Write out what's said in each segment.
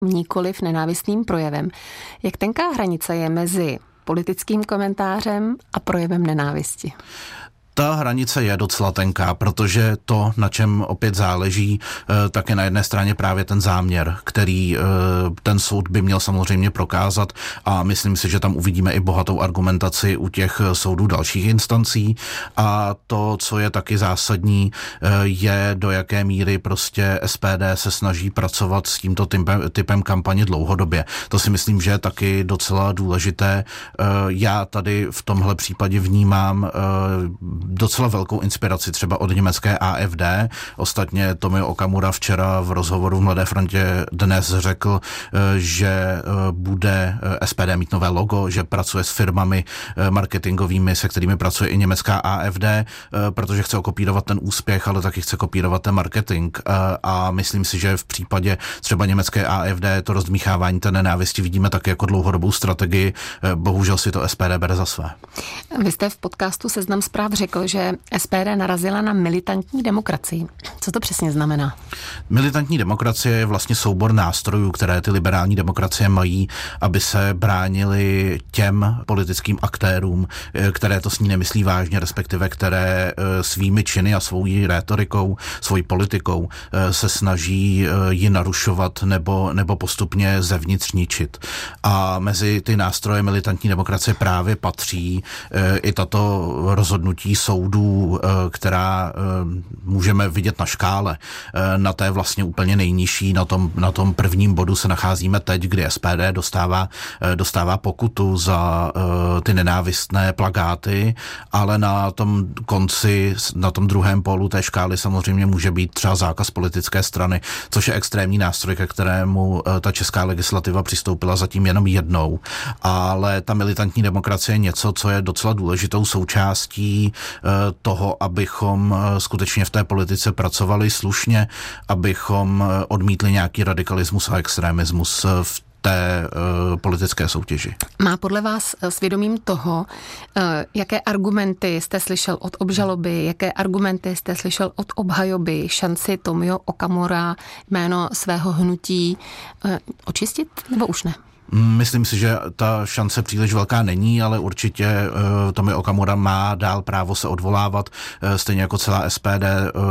nikoliv nenávistným projevem. Jak tenká hranice je mezi politickým komentářem a projevem nenávisti? Ta hranice je docela tenká, protože to, na čem opět záleží, tak je na jedné straně právě ten záměr, který ten soud by měl samozřejmě prokázat, a myslím si, že tam uvidíme i bohatou argumentaci u těch soudů dalších instancí. A to, co je taky zásadní, je, do jaké míry prostě SPD se snaží pracovat s tímto typem kampaně dlouhodobě. To si myslím, že je taky docela důležité. Já tady v tomhle případě vnímám docela velkou inspiraci třeba od německé AfD. Ostatně Tomio Okamura včera v rozhovoru v Mladé frontě dnes řekl, že bude SPD mít nové logo, že pracuje s firmami marketingovými, se kterými pracuje i německá AfD, protože chce okopírovat ten úspěch, ale taky chce kopírovat ten marketing. A myslím si, že v případě třeba německé AfD to rozdmíchávání té nenávisti vidíme taky jako dlouhodobou strategii. Bohužel si to SPD bere za své. Vy jste v podcastu Seznam zpráv řekl, že SPD narazila na militantní demokracii. Co to přesně znamená? Militantní demokracie je vlastně soubor nástrojů, které ty liberální demokracie mají, aby se bránili těm politickým aktérům, které to s ní nemyslí vážně, respektive které svými činy a svou rétorikou, svojí politikou se snaží ji narušovat nebo postupně zevnitř ničit. A mezi ty nástroje militantní demokracie právě patří i tato rozhodnutí soudů, která můžeme vidět na škále. Na té vlastně úplně nejnižší, na tom prvním bodu se nacházíme teď, kdy SPD dostává pokutu za ty nenávistné plakáty, ale na tom konci, na tom druhém pólu té škály samozřejmě může být třeba zákaz politické strany, což je extrémní nástroj, ke kterému ta česká legislativa přistoupila zatím jenom jednou. Ale ta militantní demokracie je něco, co je docela důležitou součástí toho, abychom skutečně v té politice pracovali slušně, abychom odmítli nějaký radikalismus a extremismus v té politické soutěži. Má podle vás svědomím toho, jaké argumenty jste slyšel od obžaloby, jaké argumenty jste slyšel od obhajoby, šanci Tomio Okamura jméno svého hnutí očistit, nebo už ne? Myslím si, že ta šance příliš velká není, ale určitě Tomio Okamura má dál právo se odvolávat, stejně jako celá SPD.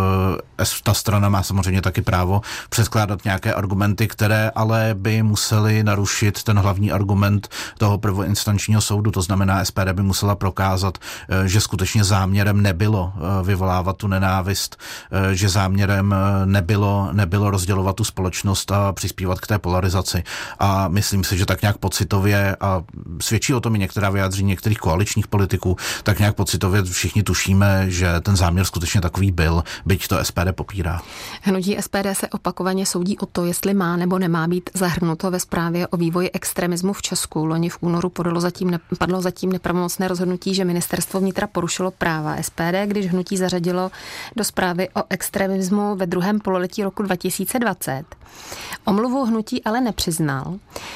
Ta strana má samozřejmě taky právo předkládat nějaké argumenty, které ale by musely narušit ten hlavní argument toho prvoinstančního soudu. To znamená, SPD by musela prokázat, že skutečně záměrem nebylo vyvolávat tu nenávist, že záměrem nebylo rozdělovat tu společnost a přispívat k té polarizaci. A myslím si, že tak nějak pocitově, a svědčí o tom i některá vyjádření některých koaličních politiků, tak nějak pocitově všichni tušíme, že ten záměr skutečně takový byl, byť to SPD popírá. Hnutí SPD se opakovaně soudí o to, jestli má nebo nemá být zahrnuto ve zprávě o vývoji extremismu v Česku. Loni v únoru padlo zatím nepravomocné rozhodnutí, že ministerstvo vnitra porušilo práva SPD, když hnutí zařadilo do zprávy o extremismu ve druhém pololetí roku 2020. Omluvu hnutí ale nepřiznal.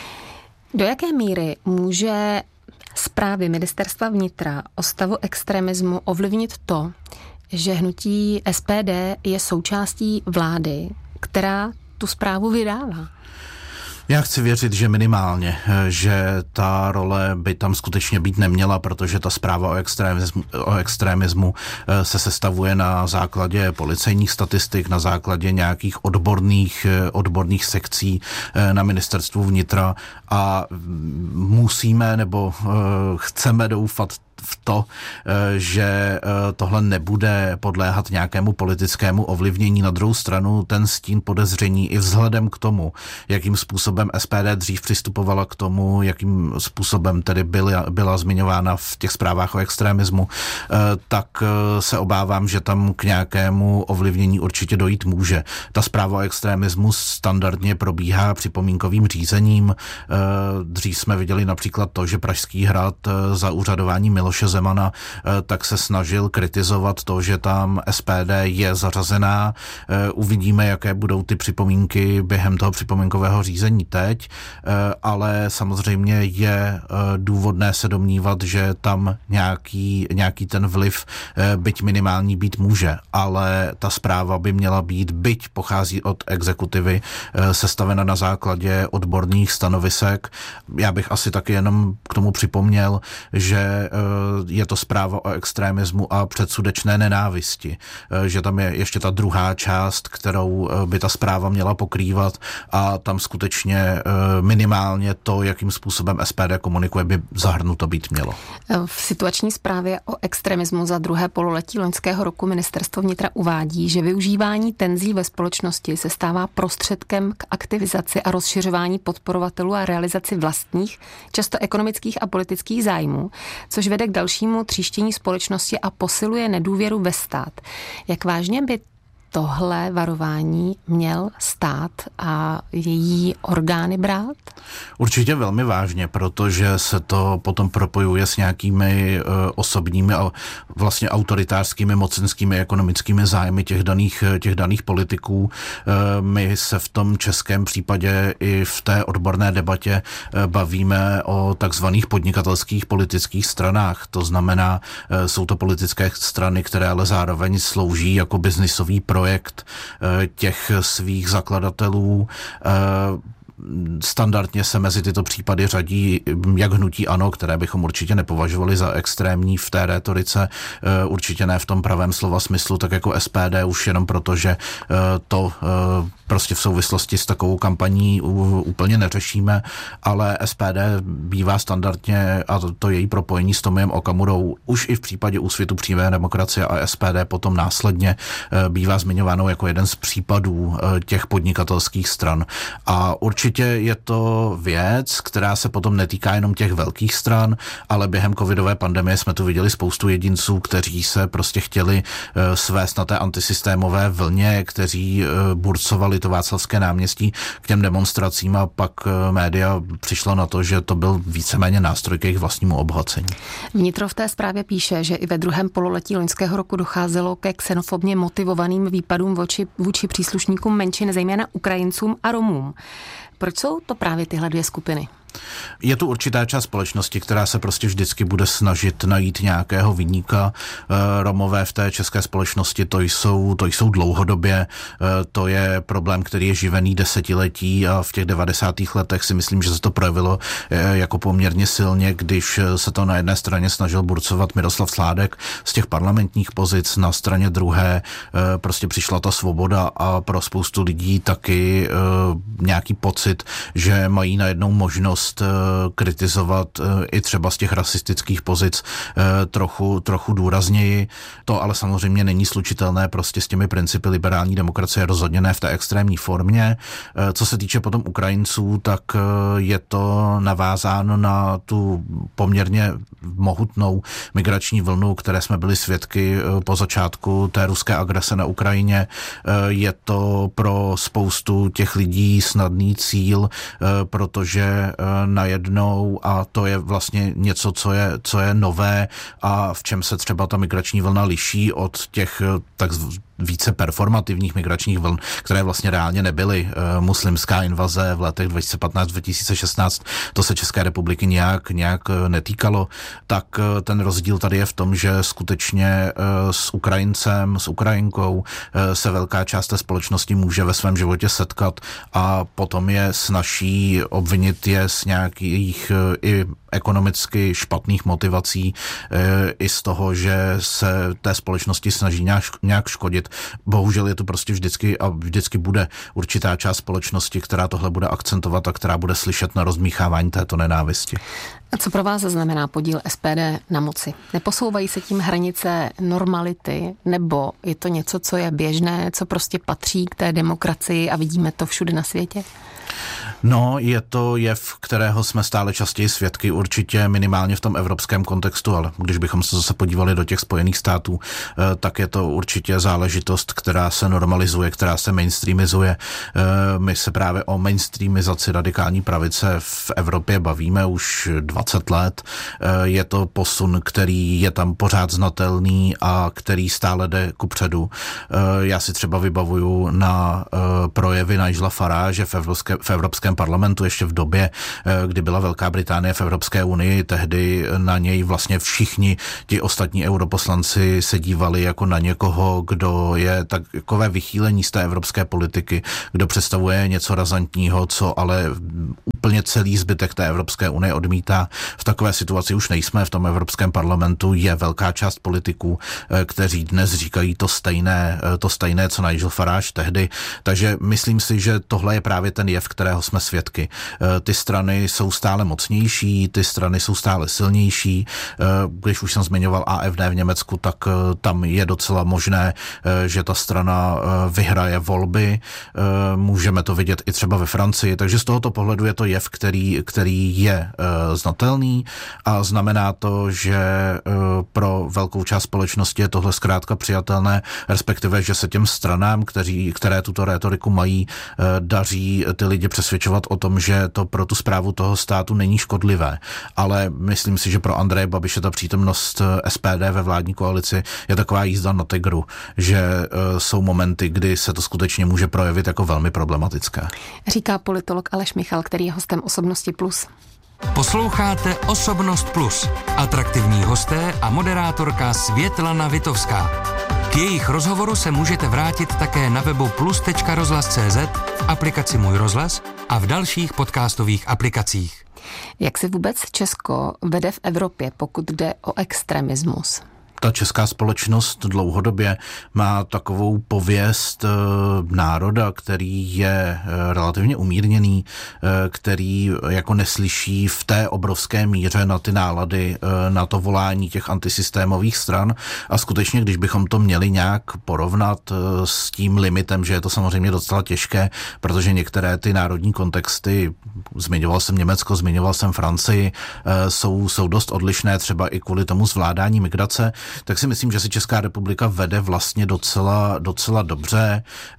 Do jaké míry může zprávy ministerstva vnitra o stavu extremismu ovlivnit to, že hnutí SPD je součástí vlády, která tu zprávu vydává? Já chci věřit, že minimálně, že ta role by tam skutečně být neměla, protože ta zpráva o extremismu se sestavuje na základě policejních statistik, na základě nějakých odborných sekcí na ministerstvu vnitra, a musíme nebo chceme doufat v to, že tohle nebude podléhat nějakému politickému ovlivnění. Na druhou stranu ten stín podezření i vzhledem k tomu, jakým způsobem SPD dřív přistupovala k tomu, jakým způsobem tedy byla zmiňována v těch zprávách o extremismu, tak se obávám, že tam k nějakému ovlivnění určitě dojít může. Ta zpráva o extremismu standardně probíhá připomínkovým řízením. Dřív jsme viděli například to, že Pražský hrad za úřadování Miloše Miloše Zemana, tak se snažil kritizovat to, že tam SPD je zařazená. Uvidíme, jaké budou ty připomínky během toho připomínkového řízení teď, ale samozřejmě je důvodné se domnívat, že tam nějaký ten vliv, byť minimální, být může, ale ta zpráva by měla být, byť pochází od exekutivy, sestavena na základě odborných stanovisek. Já bych asi taky jenom k tomu připomněl, že je to zpráva o extremismu a předsudečné nenávisti, že tam je ještě ta druhá část, kterou by ta zpráva měla pokrývat a tam skutečně minimálně to, jakým způsobem SPD komunikuje, by zahrnuto být mělo. V situační zprávě o extremismu za druhé pololetí loňského roku ministerstvo vnitra uvádí, že využívání tenzí ve společnosti se stává prostředkem k aktivizaci a rozšiřování podporovatelů a realizaci vlastních, často ekonomických a politických zájmů, což vede k dalšímu tříštění společnosti a posiluje nedůvěru ve stát. Jak vážně by tohle varování měl stát a její orgány brát? Určitě velmi vážně, protože se to potom propojuje s nějakými osobními a vlastně autoritářskými, mocenskými, ekonomickými zájmy těch daných politiků. My se v tom českém případě i v té odborné debatě bavíme o takzvaných podnikatelských politických stranách. To znamená, jsou to politické strany, které ale zároveň slouží jako biznisový projekt těch svých zakladatelů. Standardně se mezi tyto případy řadí jak hnutí ANO, které bychom určitě nepovažovali za extrémní v té rétorice, určitě ne v tom pravém slova smyslu, tak jako SPD, už jenom proto, že to prostě v souvislosti s takovou kampaní úplně neřešíme, ale SPD bývá standardně, a to její propojení s Tomiem Okamurou, už i v případě Úsvitu přímé demokracie a SPD potom následně bývá zmiňováno jako jeden z případů těch podnikatelských stran. A určitě je to věc, která se potom netýká jenom těch velkých stran, ale během covidové pandemie jsme tu viděli spoustu jedinců, kteří se prostě chtěli svést na té antisystémové vlně, kteří burcovali to Václavské náměstí k těm demonstracím a pak média přišlo na to, že to byl víceméně nástroj k jejich vlastnímu obohacení. Vnitro v té zprávě píše, že i ve druhém pololetí loňského roku docházelo ke xenofobně motivovaným výpadům vůči příslušníkům menšin, zejména Ukrajincům a Romům. Proč jsou to právě tyhle dvě skupiny? Je tu určitá část společnosti, která se prostě vždycky bude snažit najít nějakého viníka. Romové v té české společnosti to jsou dlouhodobě. To je problém, který je živený desetiletí a v těch 90. letech si myslím, že se to projevilo jako poměrně silně, když se to na jedné straně snažil burcovat Miroslav Sládek z těch parlamentních pozic, na straně druhé prostě přišla ta svoboda a pro spoustu lidí taky nějaký pocit, že mají najednou možnost kritizovat i třeba z těch rasistických pozic trochu důrazněji. To ale samozřejmě není slučitelné prostě s těmi principy liberální demokracie, rozhodně ne v té extrémní formě. Co se týče potom Ukrajinců, tak je to navázáno na tu poměrně mohutnou migrační vlnu, které jsme byli svědky po začátku té ruské agrese na Ukrajině. Je to pro spoustu těch lidí snadný cíl, protože najednou, a to je vlastně něco, co je nové a v čem se třeba ta migrační vlna liší od těch tak více performativních migračních vln, které vlastně reálně nebyly. Muslimská invaze v letech 2015-2016, to se České republiky nějak netýkalo, tak ten rozdíl tady je v tom, že skutečně s Ukrajincem, s Ukrajinkou se velká část té společnosti může ve svém životě setkat a potom je snazší obvinit je z nějakých i ekonomicky špatných motivací, i z toho, že se té společnosti snaží nějak škodit. Bohužel je to prostě vždycky bude určitá část společnosti, která tohle bude akcentovat a která bude slyšet na rozdmíchávání této nenávisti. A co pro vás znamená podíl SPD na moci? Neposouvají se tím hranice normality, nebo je to něco, co je běžné, co prostě patří k té demokracii a vidíme to všude na světě? No, je to jev, kterého jsme stále častěji svědky, určitě minimálně v tom evropském kontextu, ale když bychom se zase podívali do těch Spojených států, tak je to určitě záležitost, která se normalizuje, která se mainstreamizuje. My se právě o mainstreamizaci radikální pravice v Evropě bavíme už 20 let. Je to posun, který je tam pořád znatelný a který stále jde kupředu. Já si třeba vybavuju na projevy Nigela Farage v Evropském parlamentu ještě v době, kdy byla Velká Británie v Evropské unii, tehdy na něj vlastně všichni ti ostatní europoslanci se dívali jako na někoho, kdo je takové vychýlení z té evropské politiky, kdo představuje něco razantního, co ale úplně celý zbytek té Evropské unie odmítá. V takové situaci už nejsme. V tom Evropském parlamentu je velká část politiků, kteří dnes říkají to stejné, co Nigel Farage tehdy. Takže myslím si, že tohle je právě ten jev, kterého jsme svědky. Ty strany jsou stále mocnější, ty strany jsou stále silnější. Když už jsem zmiňoval AfD v Německu, tak tam je docela možné, že ta strana vyhraje volby. Můžeme to vidět i třeba ve Francii. Takže z tohoto pohledu je to jev, který je znatelný a znamená to, že pro velkou část společnosti je tohle zkrátka přijatelné, respektive, že se těm stranám, které tuto rétoriku mají, daří ty lidi přesvědčovat o tom, že to pro tu správu toho státu není škodlivé. Ale myslím si, že pro Andreje Babiše ta přítomnost SPD ve vládní koalici je taková jízda na tygru, že jsou momenty, kdy se to skutečně může projevit jako velmi problematické. Říká politolog Aleš Michal, který je hostem Osobnosti Plus. Posloucháte Osobnost Plus. Atraktivní hosté a moderátorka Světlana Vitovská. K jejich rozhovoru se můžete vrátit také na webu plus.rozhlas.cz, v aplikaci Můj rozhlas a v dalších podcastových aplikacích. Jak se vůbec Česko vede v Evropě, pokud jde o extremismus? Ta česká společnost dlouhodobě má takovou pověst národa, který je relativně umírněný, který jako neslyší v té obrovské míře na ty nálady, na to volání těch antisystémových stran a skutečně, když bychom to měli nějak porovnat s tím limitem, že je to samozřejmě docela těžké, protože některé ty národní kontexty, zmiňoval jsem Německo, zmiňoval jsem Francii, jsou dost odlišné třeba i kvůli tomu zvládání migrace, tak si myslím, že si Česká republika vede vlastně docela dobře,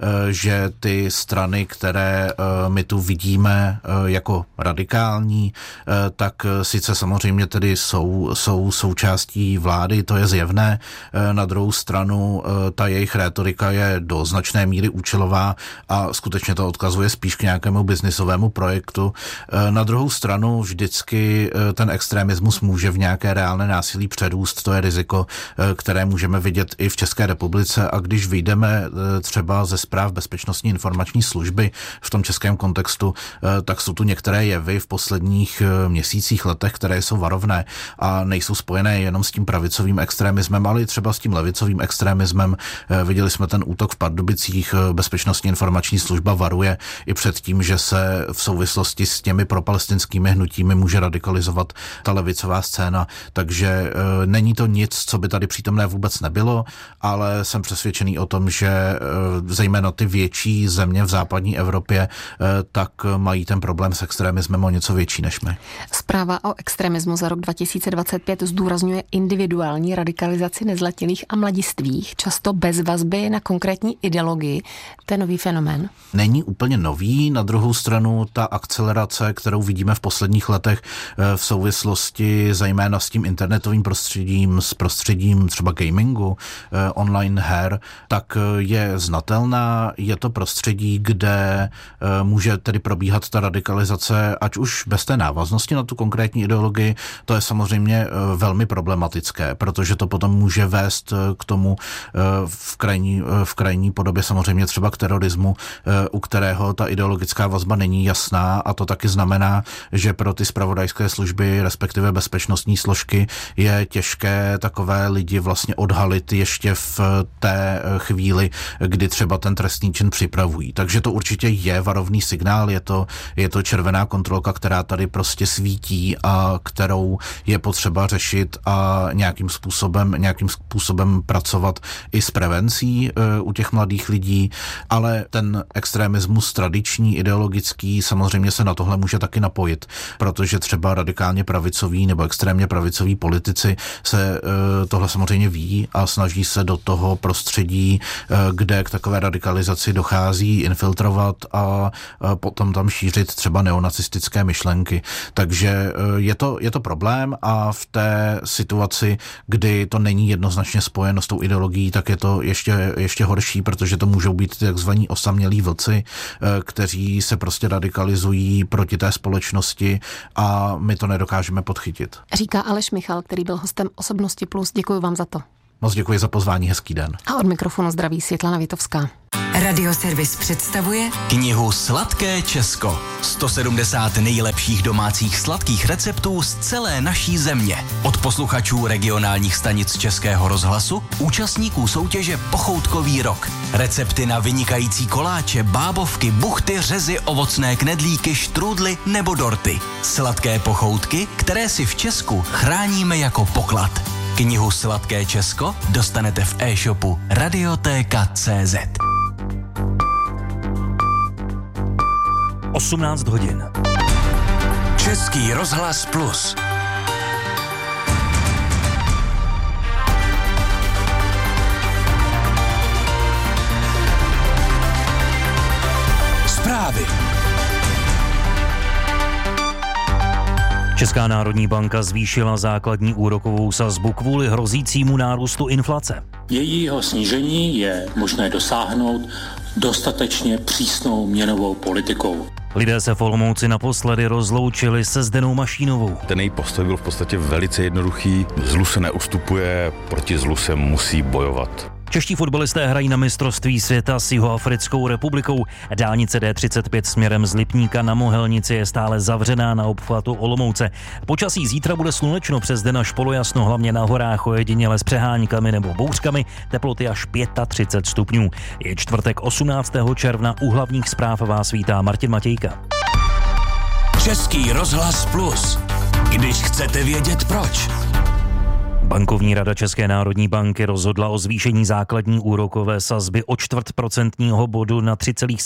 že ty strany, které my tu vidíme jako radikální, tak sice samozřejmě tedy jsou součástí vlády, to je zjevné. Na druhou stranu ta jejich rétorika je do značné míry účelová a skutečně to odkazuje spíš k nějakému biznisovému projektu. Na druhou stranu vždycky ten extremismus může v nějaké reálné násilí předůst, to je riziko, které můžeme vidět i v České republice a když vyjdeme třeba ze zpráv Bezpečnostní informační služby v tom českém kontextu, tak jsou tu některé jevy v posledních měsících, letech, které jsou varovné a nejsou spojené jenom s tím pravicovým extremismem, ale i třeba s tím levicovým extremismem. Viděli jsme ten útok v Pardubicích, Bezpečnostní informační služba varuje i před tím, že se v souvislosti s těmi propalestinskými hnutími může radikalizovat ta levicová scéna, takže není to nic, co by tady přítomné vůbec nebylo, ale jsem přesvědčený o tom, že zejména ty větší země v západní Evropě tak mají ten problém s extremismem o něco větší než my. Zpráva o extremismu za rok 2025 zdůrazňuje individuální radikalizaci nezletilých a mladistvých, často bez vazby na konkrétní ideologii. To je nový fenomén. Není úplně nový, na druhou stranu ta akcelerace, kterou vidíme v posledních letech v souvislosti zejména s tím internetovým prostředím, s prostředím třeba gamingu, online her, tak je znatelná. Je to prostředí, kde může tedy probíhat ta radikalizace, ať už bez té návaznosti na tu konkrétní ideologii. To je samozřejmě velmi problematické, protože to potom může vést k tomu v krajní podobě samozřejmě třeba k terorismu, u kterého ta ideologická vazba není jasná a to taky znamená, že pro ty zpravodajské služby, respektive bezpečnostní složky je těžké takové takové lidi vlastně odhalit ještě v té chvíli, kdy třeba ten trestný čin připravují. Takže to určitě je varovný signál, je to červená kontrolka, která tady prostě svítí a kterou je potřeba řešit a nějakým způsobem pracovat i s prevencí u těch mladých lidí, ale ten extremismus tradiční, ideologický, samozřejmě se na tohle může taky napojit, protože třeba radikálně pravicoví nebo extrémně pravicoví politici se tohle samozřejmě ví a snaží se do toho prostředí, kde k takové radikalizaci dochází, infiltrovat a potom tam šířit třeba neonacistické myšlenky. Takže je to problém a v té situaci, kdy to není jednoznačně spojeno s tou ideologií, tak je to ještě horší, protože to můžou být takzvaní osamělí vlci, kteří se prostě radikalizují proti té společnosti a my to nedokážeme podchytit. Říká Aleš Michal, který byl hostem Osobnosti Plus. Děkuji vám za to. Moc děkuji za pozvání, hezký den. A od mikrofonu zdraví Světlana Vitovská. Radioservis představuje knihu Sladké Česko. 170 nejlepších domácích sladkých receptů z celé naší země. Od posluchačů regionálních stanic Českého rozhlasu, účastníků soutěže Pochoutkový rok. Recepty na vynikající koláče, bábovky, buchty, řezy, ovocné knedlíky, štrůdly nebo dorty. Sladké pochoutky, které si v Česku chráníme jako poklad. Knihu Sladké Česko dostanete v e-shopu Radiotéka.cz. 18 hodin. Český rozhlas Plus. Zprávy. Česká národní banka zvýšila základní úrokovou sazbu kvůli hrozícímu nárůstu inflace. Jejího snížení je možné dosáhnout dostatečně přísnou měnovou politikou. Lidé se v Olomouci naposledy rozloučili se Zdenou Mašínovou. Ten její postoj byl v podstatě velice jednoduchý. Zlu se neustupuje, proti zlu se musí bojovat. Čeští fotbalisté hrají na mistrovství světa s Jihoafrickou republikou. Dálnice D35 směrem z Lipníka na Mohelnici je stále zavřená na obchvatu Olomouce. Počasí zítra bude slunečno, přes den až polojasno, hlavně na horách, ojediněle s přeháňkami nebo bouřkami, teploty až 35 stupňů. Je čtvrtek 18. června, u hlavních zpráv vás vítá Martin Matějka. Český rozhlas Plus. Když chcete vědět proč. Bankovní rada České národní banky rozhodla o zvýšení základní úrokové sazby o 0,25% bodu na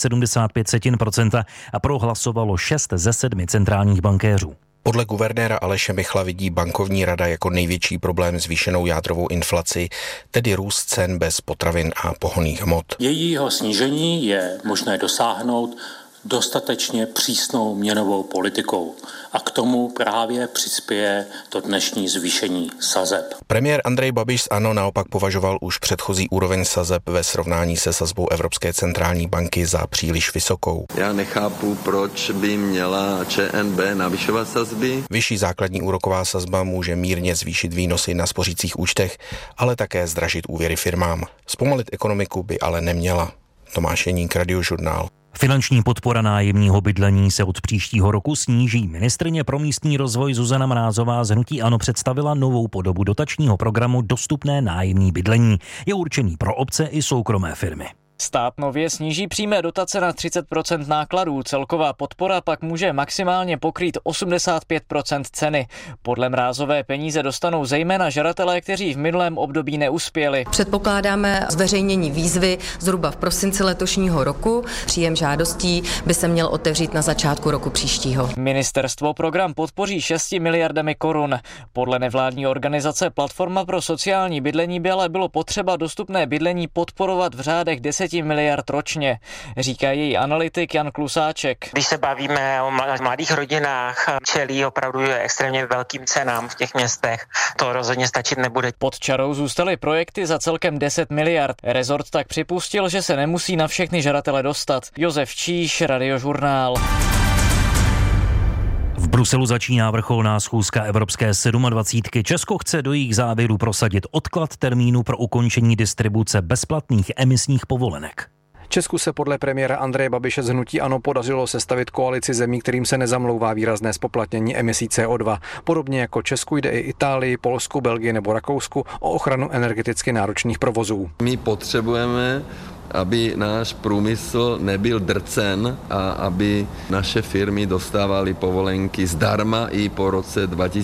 3,75% a prohlasovalo 6 ze 7 centrálních bankéřů. Podle guvernéra Aleše Michla vidí bankovní rada jako největší problém zvýšenou jádrovou inflaci, tedy růst cen bez potravin a pohonných hmot. Jejího snížení je možné dosáhnout dostatečně přísnou měnovou politikou a k tomu právě přispěje to dnešní zvýšení sazeb. Premiér Andrej Babiš z ANO naopak považoval už předchozí úroveň sazeb ve srovnání se sazbou Evropské centrální banky za příliš vysokou. Já nechápu, proč by měla ČNB navyšovat sazby. Vyšší základní úroková sazba může mírně zvýšit výnosy na spořících účtech, ale také zdražit úvěry firmám. Zpomalit ekonomiku by ale neměla. Tomáš Jeník, Radiožurnál. Finanční podpora nájemního bydlení se od příštího roku sníží. Ministryně pro místní rozvoj Zuzana Mrázová z hnutí ANO představila novou podobu dotačního programu Dostupné nájemní bydlení. Je určený pro obce i soukromé firmy. Stát nově sníží přímé dotace na 30% nákladů, celková podpora pak může maximálně pokrýt 85% ceny. Podle Mrázové peníze dostanou zejména žadatelé, kteří v minulém období neuspěli. Předpokládáme zveřejnění výzvy zhruba v prosinci letošního roku. Příjem žádostí by se měl otevřít na začátku roku příštího. Ministerstvo program podpoří 6 miliardami korun. Podle nevládní organizace Platforma pro sociální bydlení by ale bylo potřeba dostupné bydlení podporovat v řádech 10 miliard ročně, říká její analytik Jan Klusáček. Když se bavíme o mladých rodinách, čelí opravdu extrémně velkým cenám v těch městech. To rozhodně stačit nebude. Pod čarou zůstaly projekty za celkem 10 miliard. Rezort tak připustil, že se nemusí na všechny žadatele dostat. Josef Číš, Radiožurnál. V Bruselu začíná vrcholná schůzka Evropské 27. Česko chce do jejich závěru prosadit odklad termínu pro ukončení distribuce bezplatných emisních povolenek. Česku se podle premiéra Andreje Babiše z hnutí ANO podařilo sestavit koalici zemí, kterým se nezamlouvá výrazné zpoplatnění emisí CO2. Podobně jako Česku jde i Itálii, Polsku, Belgii nebo Rakousku o ochranu energeticky náročných provozů. My potřebujeme, aby náš průmysl nebyl drcen a aby naše firmy dostávaly povolenky zdarma i po roce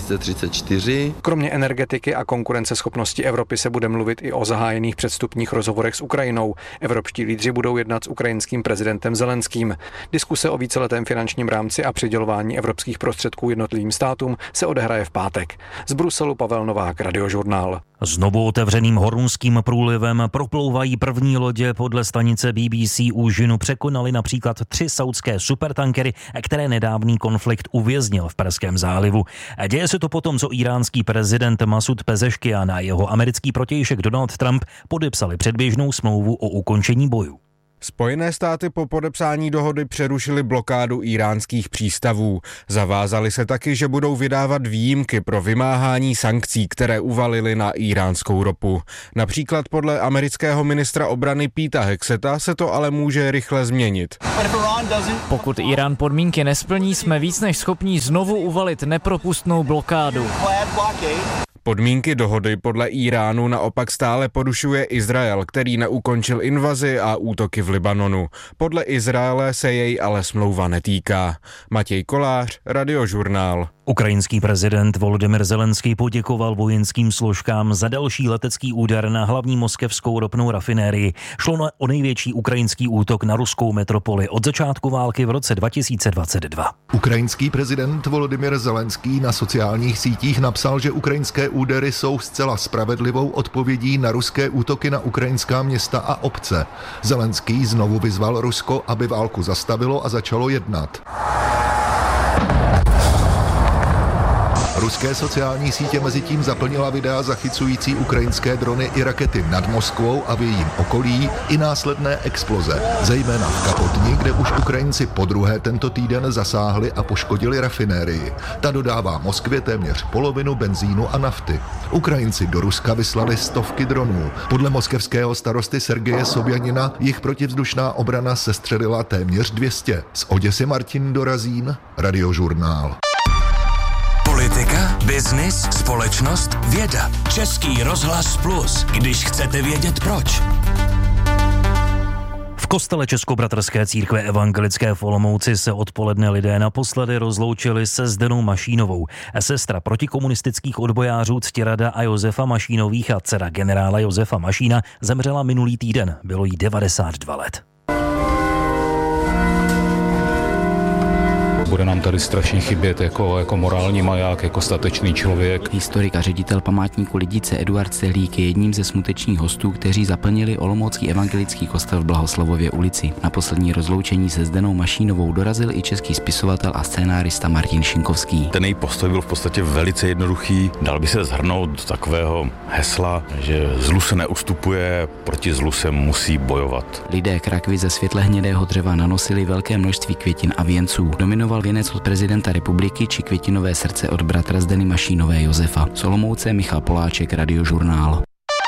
2034. Kromě energetiky a konkurenceschopnosti Evropy se bude mluvit i o zahájených předvstupních rozhovorech s Ukrajinou. Evropští lídři budou jednat s ukrajinským prezidentem Zelenským. Diskuse o víceletém finančním rámci a přidělování evropských prostředků jednotlivým státům se odehraje v pátek. Z Bruselu Pavel Novák, Radiožurnál. Znovu otevřeným Horunským průlivem proplouvají první lodě. Podle stanice BBC úžinu překonaly například 3 saudské supertankery, které nedávný konflikt uvěznil v Perském zálivu. Děje se to potom, co iránský prezident Masud Pezeškian a jeho americký protějšek Donald Trump podepsali předběžnou smlouvu o ukončení bojů. Spojené státy po podepsání dohody přerušily blokádu íránských přístavů. Zavázali se taky, že budou vydávat výjimky pro vymáhání sankcí, které uvalili na iránskou ropu. Například podle amerického ministra obrany Peta Hexeta se to ale může rychle změnit. Pokud Irán podmínky nesplní, jsme víc než schopní znovu uvalit nepropustnou blokádu. Podmínky dohody podle Iránu naopak stále porušuje Izrael, který neukončil invazi a útoky v Libanonu. Podle Izraele se jej ale smlouva netýká. Matěj Kolář, Radiožurnál. Ukrajinský prezident Volodymyr Zelenský poděkoval vojenským složkám za další letecký úder na hlavní moskevskou ropnou rafinérii. Šlo o největší ukrajinský útok na ruskou metropoli od začátku války v roce 2022. Ukrajinský prezident Volodymyr Zelenský na sociálních sítích napsal, že ukrajinské údery jsou zcela spravedlivou odpovědí na ruské útoky na ukrajinská města a obce. Zelenský znovu vyzval Rusko, aby válku zastavilo a začalo jednat. Ruské sociální sítě mezitím zaplnila videa zachycující ukrajinské drony i rakety nad Moskvou a v jejím okolí i následné exploze, zejména v Kapotni, kde už Ukrajinci podruhé tento týden zasáhli a poškodili rafinérii. Ta dodává Moskvě téměř polovinu benzínu a nafty. Ukrajinci do Ruska vyslali stovky dronů. Podle moskevského starosty Sergeje Sobjanina jich protivzdušná obrana sestřelila téměř 200. Z Oděsy Martin Dorazín, Radiožurnál. Politika, biznis, společnost, věda. Český rozhlas Plus, když chcete vědět proč. V kostele Českobratrské církve evangelické v Olomouci se odpoledne lidé naposledy rozloučili se Zdenou Mašínovou. Sestra protikomunistických odbojářů Ctirada a Josefa Mašínových a dcera generála Josefa Mašína zemřela minulý týden. Bylo jí 92 let. Bude nám tady strašně chybět jako morální maják, jako statečný člověk. Historik a ředitel památníku Lidice Eduard Cehlík je jedním ze smutečných hostů, kteří zaplnili olomoucký evangelický kostel v Blahoslavově ulici. Na poslední rozloučení se Zdenou Mašínovou dorazil i český spisovatel a scénárista Martin Šinkovský. Ten její postoj byl v podstatě velice jednoduchý. Dal by se shrnout do takového hesla, že zlu se neustupuje, proti zlu se musí bojovat. Lidé k rakvi ze světle hnědého dřeva nanosili velké množství květin a věnců. Dominoval věnec od prezidenta republiky či květinové srdce od bratra Zdeny Mašínové Josefa. Z Olomouce Michal Poláček, Radiožurnál.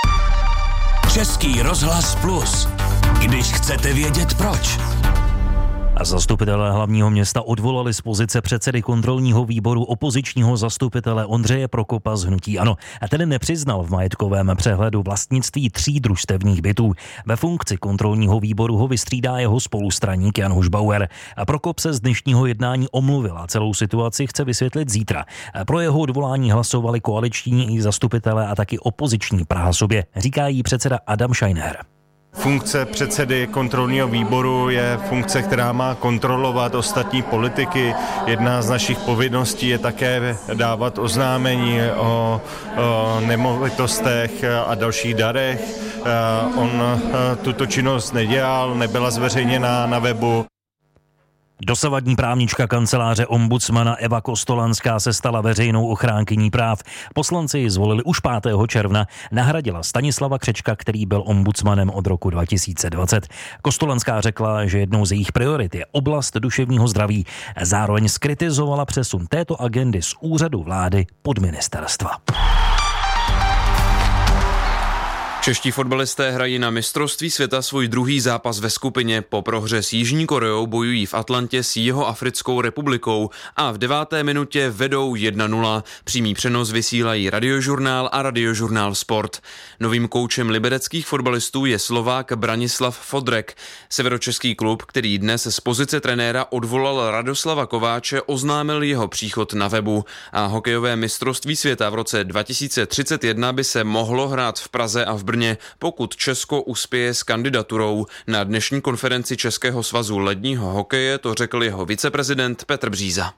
Český rozhlas Plus, když chcete vědět proč. A zastupitelé hlavního města odvolali z pozice předsedy kontrolního výboru opozičního zastupitele Ondřeje Prokopa z hnutí ANO. A ten nepřiznal v majetkovém přehledu vlastnictví 3 družstevních bytů. Ve funkci kontrolního výboru ho vystřídá jeho spolustraník Jan Hušbauer. A Prokop se z dnešního jednání omluvil a celou situaci chce vysvětlit zítra. A pro jeho odvolání hlasovali koaliční i zastupitelé a taky opoziční Praha sobě, říká jí předseda Adam Scheiner. Funkce předsedy kontrolního výboru je funkce, která má kontrolovat ostatní politiky. Jedna z našich povinností je také dávat oznámení o nemovitostech a dalších darech. On tuto činnost nedělal, nebyla zveřejněna na webu. Dosavadní právnička kanceláře ombudsmana Eva Kostolanská se stala veřejnou ochránkyní práv. Poslanci ji zvolili už 5. června, nahradila Stanislava Křečka, který byl ombudsmanem od roku 2020. Kostolanská řekla, že jednou z jejich priorit je oblast duševního zdraví. Zároveň zkritizovala přesun této agendy z úřadu vlády pod ministerstva. Čeští fotbalisté hrají na mistrovství světa svůj druhý zápas ve skupině. Po prohře s Jižní Koreou bojují v Atlantě s Jihoafrickou republikou a v 9. minutě vedou 1-0. Přímý přenos vysílají Radiožurnál a Radiožurnál Sport. Novým koučem libereckých fotbalistů je Slovák Branislav Fodrek. Severočeský klub, který dnes z pozice trenéra odvolal Radoslava Kováče, oznámil jeho příchod na webu. A hokejové mistrovství světa v roce 2031 by se mohlo hrát v Praze a v Brně, pokud Česko uspěje s kandidaturou. Na dnešní konferenci Českého svazu ledního hokeje to řekl jeho viceprezident Petr Bříza.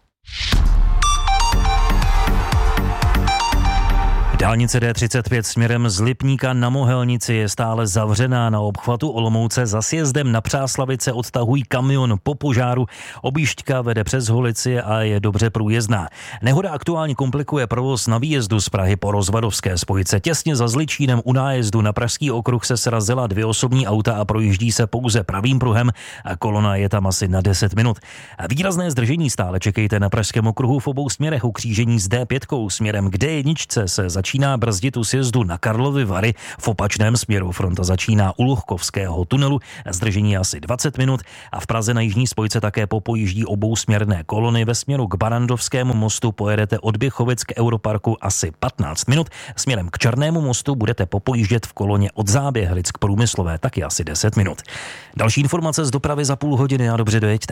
Dálnice D35 směrem z Lipníka na Mohelnici je stále zavřená. Na obchvatu Olomouce za sjezdem na Přáslavice odtahují kamion po požáru. Objížďka vede přes Holici a je dobře průjezdná. Nehoda aktuálně komplikuje provoz na výjezdu z Prahy po rozvadovské spojce. Těsně za Zličínem u nájezdu na Pražský okruh se srazila 2 osobní auta a projíždí se pouze pravým pruhem a kolona je tam asi na 10 minut. A výrazné zdržení stále čekejte na Pražském okruhu v obou směrech. U křížení s D5 směrem k D1 se začíná brzdit u sjezdu na Karlovy Vary. V opačném směru fronta začíná u Luchkovského tunelu. Zdržení asi 20 minut a v Praze na jižní spojce také popojíždí obousměrné kolony. Ve směru k Barandovskému mostu pojedete od Běchovic k Europarku asi 15 minut. Směrem k Černému mostu budete popojíždět v koloně od Záběhlic k Průmyslové taky asi 10 minut. Další informace z dopravy za půl hodiny a dobře dojeďte.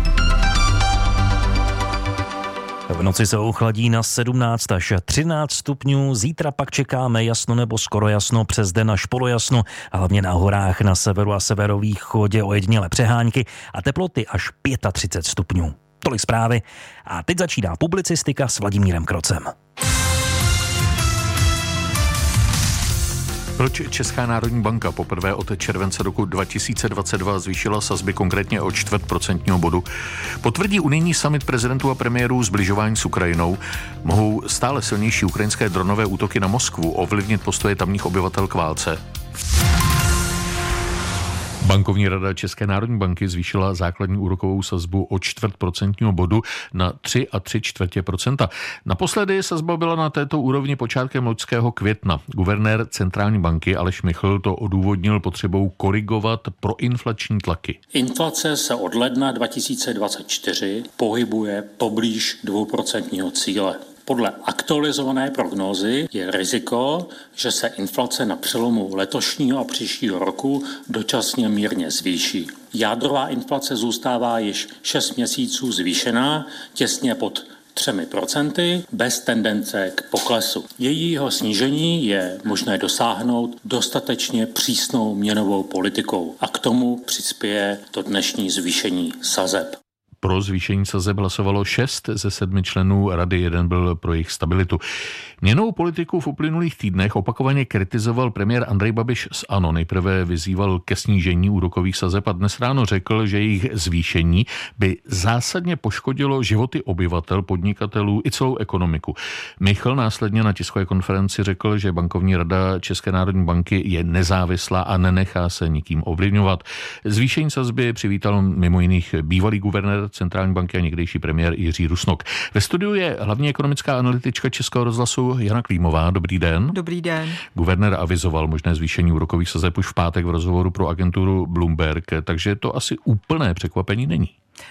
V noci se ochladí na 17 až 13 stupňů, zítra pak čekáme jasno nebo skoro jasno, přes den až polojasno, a hlavně na horách na severu a severovýchodě ojedinělé přehánky a teploty až 35 stupňů. Tolik zprávy a teď začíná publicistika s Vladimírem Krocem. Proč Česká národní banka poprvé od července roku 2022 zvýšila sazby konkrétně o 0,25 bodu? Potvrdí unijní summit prezidentů a premiérů sbližování s Ukrajinou? Mohou stále silnější ukrajinské dronové útoky na Moskvu ovlivnit postoje tamních obyvatel k válce? Bankovní rada České národní banky zvýšila základní úrokovou sazbu o 0,25 bodu na 3,75%. Naposledy sazba byla na této úrovni počátkem loňského května. Guvernér centrální banky Aleš Michl to odůvodnil potřebou korigovat proinflační tlaky. Inflace se od ledna 2024 pohybuje poblíž 2% cíle. Podle aktualizované prognózy je riziko, že se inflace na přelomu letošního a příštího roku dočasně mírně zvýší. Jádrová inflace zůstává již 6 měsíců zvýšená, těsně pod 3% bez tendence k poklesu. Jejího snížení je možné dosáhnout dostatečně přísnou měnovou politikou a k tomu přispěje to dnešní zvýšení sazeb. Pro zvýšení sazeb hlasovalo 6 ze 7 členů rady, 1 byl pro jejich stabilitu. Měnovou politiku v uplynulých týdnech opakovaně kritizoval premiér Andrej Babiš z ANO. Nejprve vyzýval ke snížení úrokových sazeb a dnes ráno řekl, že jejich zvýšení by zásadně poškodilo životy obyvatel, podnikatelů i celou ekonomiku. Michl následně na tiskové konferenci řekl, že bankovní rada České národní banky je nezávislá a nenechá se nikým ovlivňovat. Zvýšení sazby přivítal mimo jiných bývalý guvernér centrální banky a někdejší premiér Jiří Rusnok. Ve studiu je hlavní ekonomická analytička Českého rozhlasu Jana Klímová. Dobrý den. Dobrý den. Guvernér avizoval možné zvýšení úrokových sazeb už v pátek v rozhovoru pro agenturu Bloomberg, takže to asi úplné překvapení není.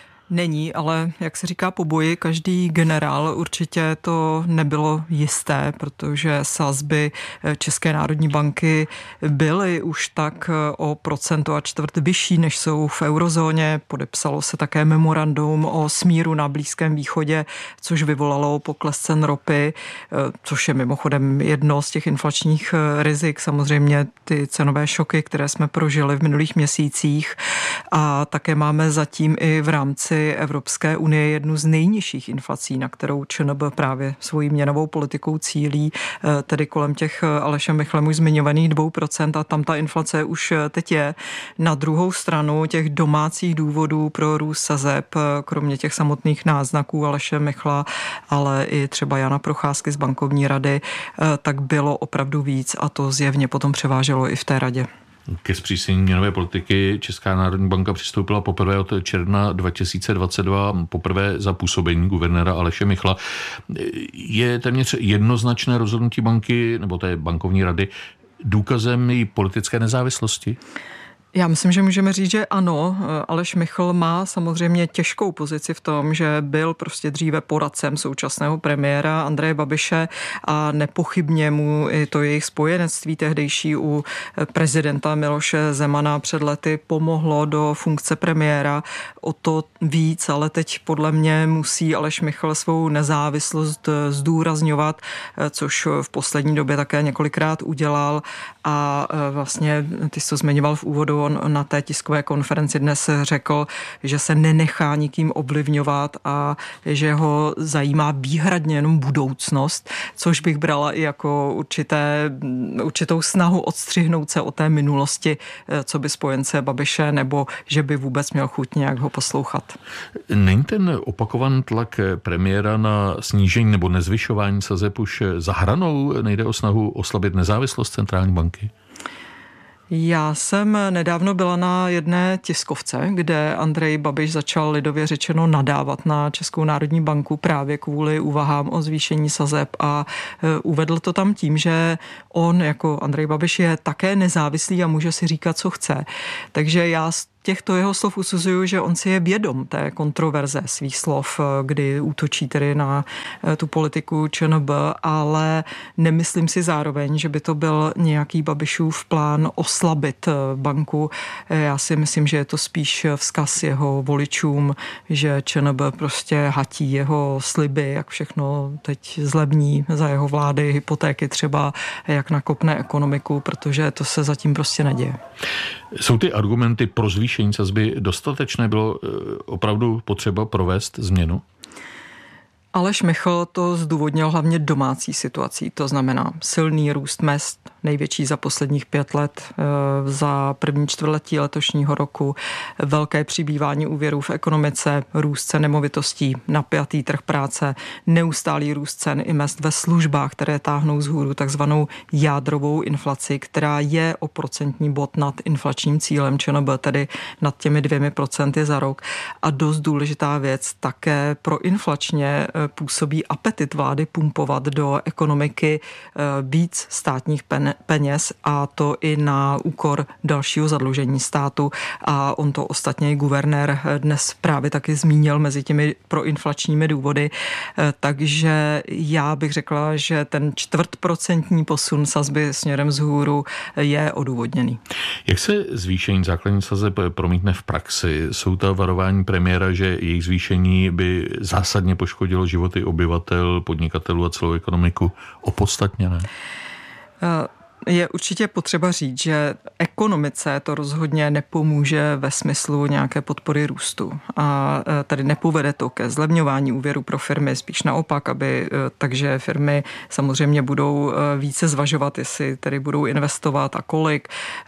Není, ale jak se říká po boji, každý generál, určitě to nebylo jisté, protože sazby České národní banky byly už tak o 1,25% vyšší, než jsou v eurozóně. Podepsalo se také memorandum o smíru na Blízkém východě, což vyvolalo pokles cen ropy, což je mimochodem jedno z těch inflačních rizik. Samozřejmě ty cenové šoky, které jsme prožili v minulých měsících, a také máme zatím i v rámci Evropské unie jednu z nejnižších inflací, na kterou ČNB právě svojí měnovou politikou cílí, tedy kolem těch Alešem Michlem už zmiňovaných 2%, a tam ta inflace už teď je. Na druhou stranu těch domácích důvodů pro růst sazeb, kromě těch samotných náznaků Aleše Michla, ale i třeba Jana Procházky z bankovní rady, tak bylo opravdu víc a to zjevně potom převáželo i v té radě. Ke zpřísnění měnové politiky Česká národní banka přistoupila poprvé od června 2022, poprvé za působení guvernéra Aleše Michla. Je téměř jednoznačné rozhodnutí banky, nebo té bankovní rady, důkazem její politické nezávislosti? Já myslím, že můžeme říct, že ano. Aleš Michl má samozřejmě těžkou pozici v tom, že byl prostě dříve poradcem současného premiéra Andreje Babiše a nepochybně mu i to jejich spojenectví tehdejší u prezidenta Miloše Zemana před lety pomohlo do funkce premiéra. O to víc, ale teď podle mě musí Aleš Michl svou nezávislost zdůrazňovat, což v poslední době také několikrát udělal a vlastně ty jsi to zmiňoval v úvodu, on na té tiskové konferenci dnes řekl, že se nenechá nikým ovlivňovat a že ho zajímá výhradně jenom budoucnost, což bych brala i jako určitou snahu odstřihnout se od té minulosti, co by spojence Babiše, nebo že by vůbec měl chuť nějak ho poslouchat. Není ten opakovaný tlak premiéra na snížení nebo nezvyšování sazeb už za hranou? Nejde o snahu oslabit nezávislost centrální banky? Já jsem nedávno byla na jedné tiskovce, kde Andrej Babiš začal lidově řečeno nadávat na Českou národní banku právě kvůli úvahám o zvýšení sazeb a uvedl to tam tím, že on jako Andrej Babiš je také nezávislý a může si říkat, co chce. Takže já těchto jeho slov usuzuju, že on si je vědom té kontroverze svých slov, kdy útočí tedy na tu politiku ČNB, ale nemyslím si zároveň, že by to byl nějaký Babišův plán oslabit banku. Já si myslím, že je to spíš vzkaz jeho voličům, že ČNB prostě hatí jeho sliby, jak všechno teď zlevní za jeho vlády, hypotéky třeba, jak nakopne ekonomiku, protože to se zatím prostě neděje. Jsou ty argumenty pro zvýšení sazby dostatečné? Bylo opravdu potřeba provést změnu? Aleš Michl to zdůvodnil hlavně domácí situací, to znamená silný růst mezd, největší za posledních 5 let, za první čtvrtletí letošního roku, velké přibývání úvěrů v ekonomice, růst cen nemovitostí, napjatý trh práce, neustálý růst cen i mezd ve službách, které táhnou vzhůru takzvanou jádrovou inflaci, která je o procentní bod nad inflačním cílem ČNB, tedy nad těmi 2% za rok. A dost důležitá věc, také proinflačně působí apetit vlády pumpovat do ekonomiky víc státních peněz a to i na úkor dalšího zadlužení státu a on to ostatně i guvernér dnes právě taky zmínil mezi těmi proinflačními důvody, takže já bych řekla, že ten 4% posun sazby směrem vzhůru je odůvodněný. Jak se zvýšení základní sazeb promítne v praxi? Jsou ta varování premiéra, že jejich zvýšení by zásadně poškodilo životy obyvatel, podnikatelů a celou ekonomiku opodstatněné? Je určitě potřeba říct, že ekonomice to rozhodně nepomůže ve smyslu nějaké podpory růstu. A tady nepovede to ke zlevňování úvěru pro firmy, spíš naopak, takže firmy samozřejmě budou více zvažovat, jestli tedy budou investovat a kolik.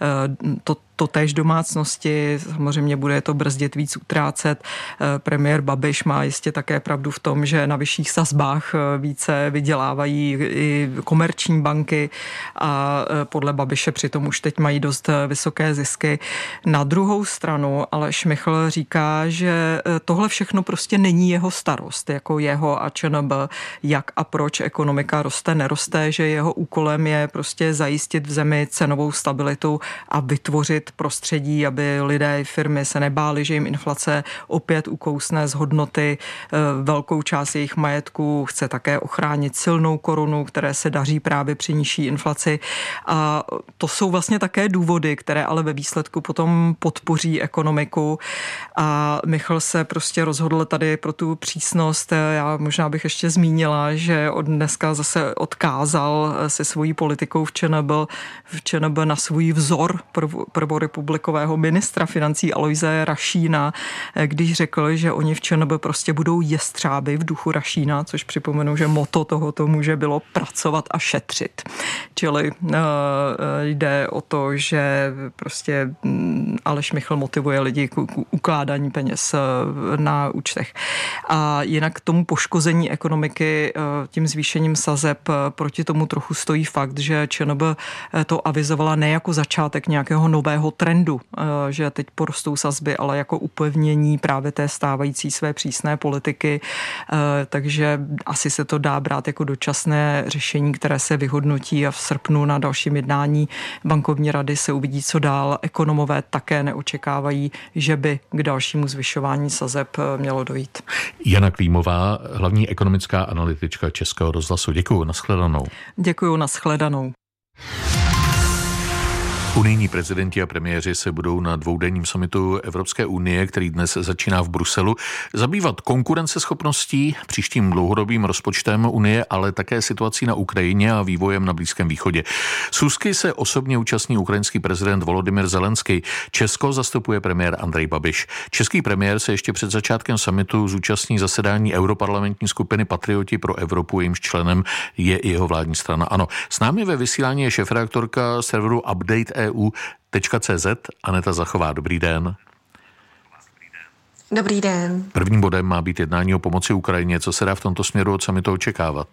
To též domácnosti, samozřejmě bude to brzdit, víc utrácet. Premiér Babiš má jistě také pravdu v tom, že na vyšších sazbách více vydělávají i komerční banky a podle Babiše přitom už teď mají dost vysoké zisky. Na druhou stranu Aleš Michl říká, že tohle všechno prostě není jeho starost, jako jeho a ČNB, jak a proč ekonomika roste, neroste, že jeho úkolem je prostě zajistit v zemi cenovou stabilitu a vytvořit prostředí, aby lidé i firmy se nebáli, že jim inflace opět ukousne z hodnoty velkou část jejich majetku. Chce také ochránit silnou korunu, které se daří právě při nižší inflaci. A to jsou vlastně také důvody, které ale ve výsledku potom podpoří ekonomiku. A Michl se prostě rozhodl tady pro tu přísnost. Já možná bych ještě zmínila, že od dneska zase odkázal se svojí politikou v ČNB na svůj vzor prvorepublikového ministra financí Alojze Rašína, když řekl, že oni v ČNB prostě budou jestřáby v duchu Rašína, což připomenu, že motto tohoto muže bylo pracovat a šetřit. Čili jde o to, že prostě Aleš Michl motivuje lidi k ukládání peněz na účtech. A jinak tomu poškození ekonomiky tím zvýšením sazeb proti tomu trochu stojí fakt, že ČNB to avizovala ne jako začátek nějakého nového nějakého trendu, že teď porostou sazby, ale jako upevnění právě té stávající své přísné politiky, takže asi se to dá brát jako dočasné řešení, které se vyhodnotí a v srpnu na dalším jednání bankovní rady se uvidí, co dál. Ekonomové také neočekávají, že by k dalšímu zvyšování sazeb mělo dojít. Jana Klímová, hlavní ekonomická analytička Českého rozhlasu. Děkuju, nashledanou. Děkuju, nashledanou. Unijní prezidenti a premiéři se budou na dvoudenním summitu Evropské unie, který dnes začíná v Bruselu, zabývat konkurenceschopností, příštím dlouhodobým rozpočtem Unie, ale také situací na Ukrajině a vývojem na Blízkém východě. Schůzky se osobně účastní ukrajinský prezident Volodymyr Zelenský. Česko zastupuje premiér Andrej Babiš. Český premiér se ještě před začátkem summitu zúčastní zasedání europarlamentní skupiny Patrioti pro Evropu, jejímž členem je i jeho vládní strana ANO. S námi ve vysílání je šéfredaktorka serveru Update EU.cz Aneta Zachová. Dobrý den. Dobrý den. Prvním bodem má být jednání o pomoci Ukrajině. Co se dá v tomto směru od summitu očekávat?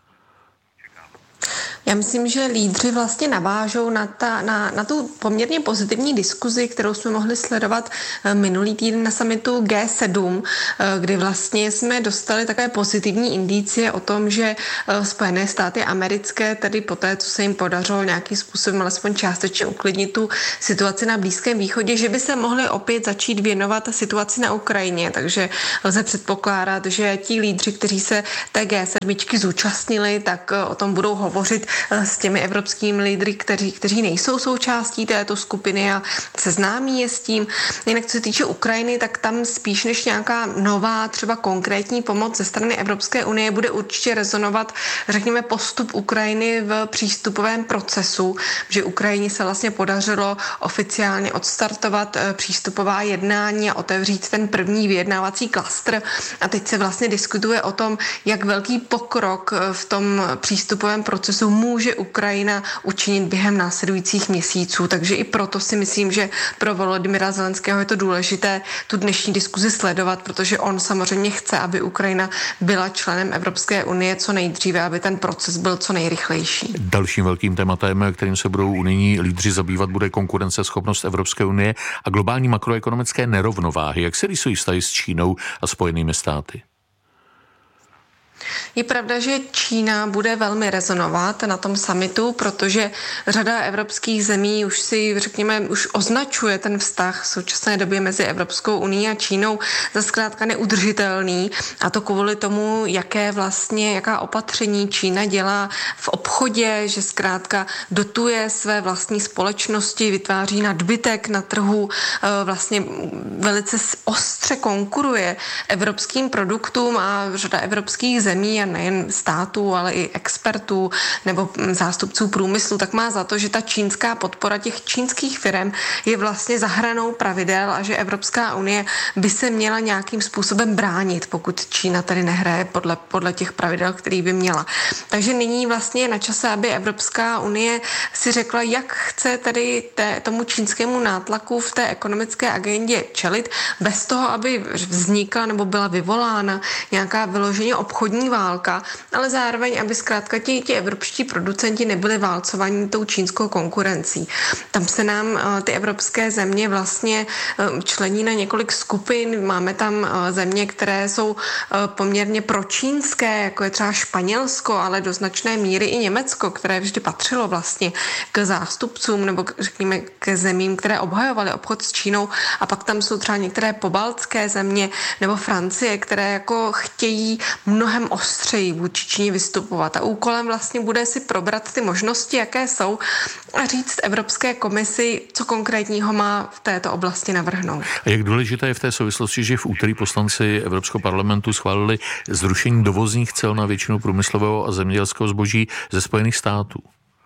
Já myslím, že lídři vlastně navážou na tu poměrně pozitivní diskuzi, kterou jsme mohli sledovat minulý týden na summitu G7, kdy vlastně jsme dostali takové pozitivní indicie o tom, že Spojené státy americké, tedy poté, co se jim podařilo nějakým způsobem alespoň částečně uklidnit tu situaci na Blízkém východě, že by se mohli opět začít věnovat situaci na Ukrajině. Takže lze předpokládat, že ti lídři, kteří se té G7 zúčastnili, tak o tom budou hovořit s těmi evropskými lídry, kteří nejsou součástí této skupiny a seznámí je s tím. Jinak co se týče Ukrajiny, tak tam spíš než nějaká nová, třeba konkrétní pomoc ze strany Evropské unie bude určitě rezonovat, řekněme, postup Ukrajiny v přístupovém procesu, že Ukrajině se vlastně podařilo oficiálně odstartovat přístupová jednání a otevřít ten první vyjednávací klastr. A teď se vlastně diskutuje o tom, jak velký pokrok v tom přístupovém procesu může Ukrajina učinit během následujících měsíců. Takže i proto si myslím, že pro Volodymyra Zelenského je to důležité tu dnešní diskuzi sledovat, protože on samozřejmě chce, aby Ukrajina byla členem Evropské unie co nejdříve, aby ten proces byl co nejrychlejší. Dalším velkým tématem, kterým se budou unijní lídři zabývat, bude konkurenceschopnost Evropské unie a globální makroekonomické nerovnováhy. Jak se rýsují vztahy s Čínou a Spojenými státy? Je pravda, že Čína bude velmi rezonovat na tom summitu, protože řada evropských zemí už si, řekněme, už označuje ten vztah v současné době mezi Evropskou unií a Čínou za zkrátka neudržitelný, a to kvůli tomu, jaká opatření Čína dělá v obchodě, že zkrátka dotuje své vlastní společnosti, vytváří nadbytek na trhu, vlastně velice ostře konkuruje evropským produktům a řada evropských zemí a nejen států, ale i expertů nebo zástupců průmyslu, tak má za to, že ta čínská podpora těch čínských firem je vlastně za hranou pravidel a že Evropská unie by se měla nějakým způsobem bránit, pokud Čína tady nehraje podle těch pravidel, který by měla. Takže nyní vlastně je na čase, aby Evropská unie si řekla, jak chce tady tomu čínskému nátlaku v té ekonomické agendě čelit, bez toho, aby vznikla nebo byla vyvolána nějaká vyloženě obchodní válka, ale zároveň, aby zkrátka ti evropští producenti nebyli válcovaní tou čínskou konkurencí. Tam se nám ty evropské země vlastně člení na několik skupin. Máme tam země, které jsou poměrně pročínské, jako je třeba Španělsko, ale do značné míry i Německo, které vždy patřilo vlastně k zástupcům nebo řekněme k zemím, které obhajovaly obchod s Čínou. A pak tam jsou třeba některé pobaltské země nebo Francie, které jako chtějí mnohem ostřeji vůči Číně vystupovat. A úkolem vlastně bude si probrat ty možnosti, jaké jsou, a říct Evropské komisi, co konkrétního má v této oblasti navrhnout. A jak důležité je v té souvislosti, že v úterý poslanci Evropského parlamentu schválili zrušení dovozních cel na většinu průmyslového a zemědělského zboží ze Spojených států?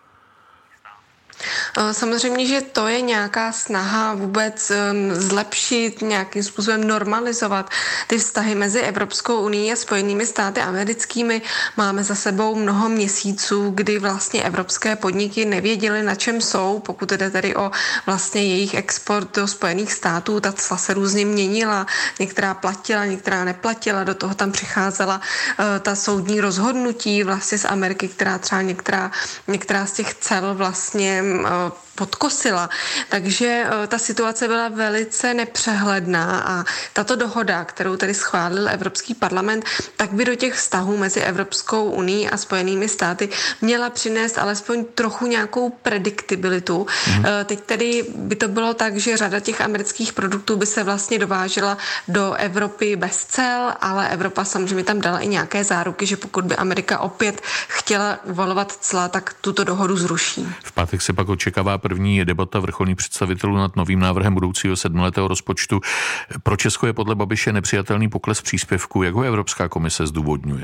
Samozřejmě, že to je nějaká snaha vůbec zlepšit, nějakým způsobem normalizovat ty vztahy mezi Evropskou unií a Spojenými státy americkými. Máme za sebou mnoho měsíců, kdy vlastně evropské podniky nevěděly, na čem jsou, pokud jde tedy o vlastně jejich export do Spojených států. Ta cla se různě měnila, některá platila, některá neplatila, do toho tam přicházela ta soudní rozhodnutí vlastně z Ameriky, která třeba některá z těch cel vlastně podkosila. Takže ta situace byla velice nepřehledná a tato dohoda, kterou tedy schválil Evropský parlament, tak by do těch vztahů mezi Evropskou unií a Spojenými státy měla přinést alespoň trochu nějakou prediktibilitu. Teď tedy by to bylo tak, že řada těch amerických produktů by se vlastně dovážela do Evropy bez cel, ale Evropa samozřejmě tam dala i nějaké záruky, že pokud by Amerika opět chtěla uvalovat cla, tak tuto dohodu zruší. V pátek se pak očekává první debata vrcholných představitelů nad novým návrhem budoucího 7letého rozpočtu. Pro Česko je podle Babiše nepřijatelný pokles příspěvku. Jak ho Evropská komise zdůvodňuje?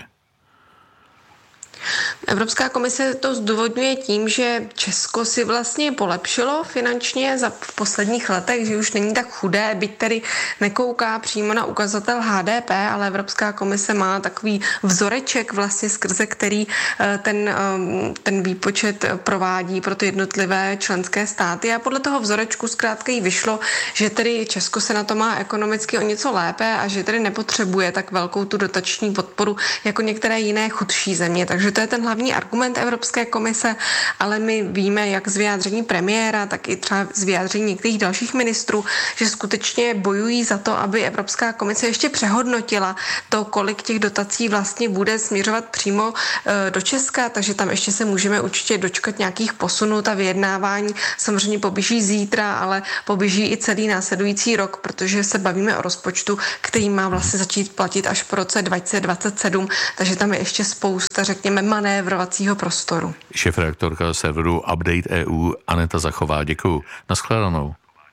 Evropská komise to zdůvodňuje tím, že Česko si vlastně polepšilo finančně v posledních letech, že už není tak chudé, byť tedy nekouká přímo na ukazatel HDP, ale Evropská komise má takový vzoreček vlastně, skrze který ten výpočet provádí pro ty jednotlivé členské státy a podle toho vzorečku zkrátka jí vyšlo, že tedy Česko se na to má ekonomicky o něco lépe a že tedy nepotřebuje tak velkou tu dotační podporu jako některé jiné chudší země. Takže to je ten hlavní argument Evropské komise, ale my víme, jak z vyjádření premiéra, tak i třeba z vyjádření některých dalších ministrů, že skutečně bojují za to, aby Evropská komise ještě přehodnotila to, kolik těch dotací vlastně bude směřovat přímo do Česka, takže tam ještě se můžeme určitě dočkat nějakých posunů. Ta vyjednávání samozřejmě poběží zítra, ale poběží i celý následující rok, protože se bavíme o rozpočtu, který má vlastně začít platit až po roce 2027, takže tam je ještě spousta, řekněme, manévrovacího prostoru. Šéfredaktorka serveru Update EU Aneta Zachová. Děkuju. Naschledanou.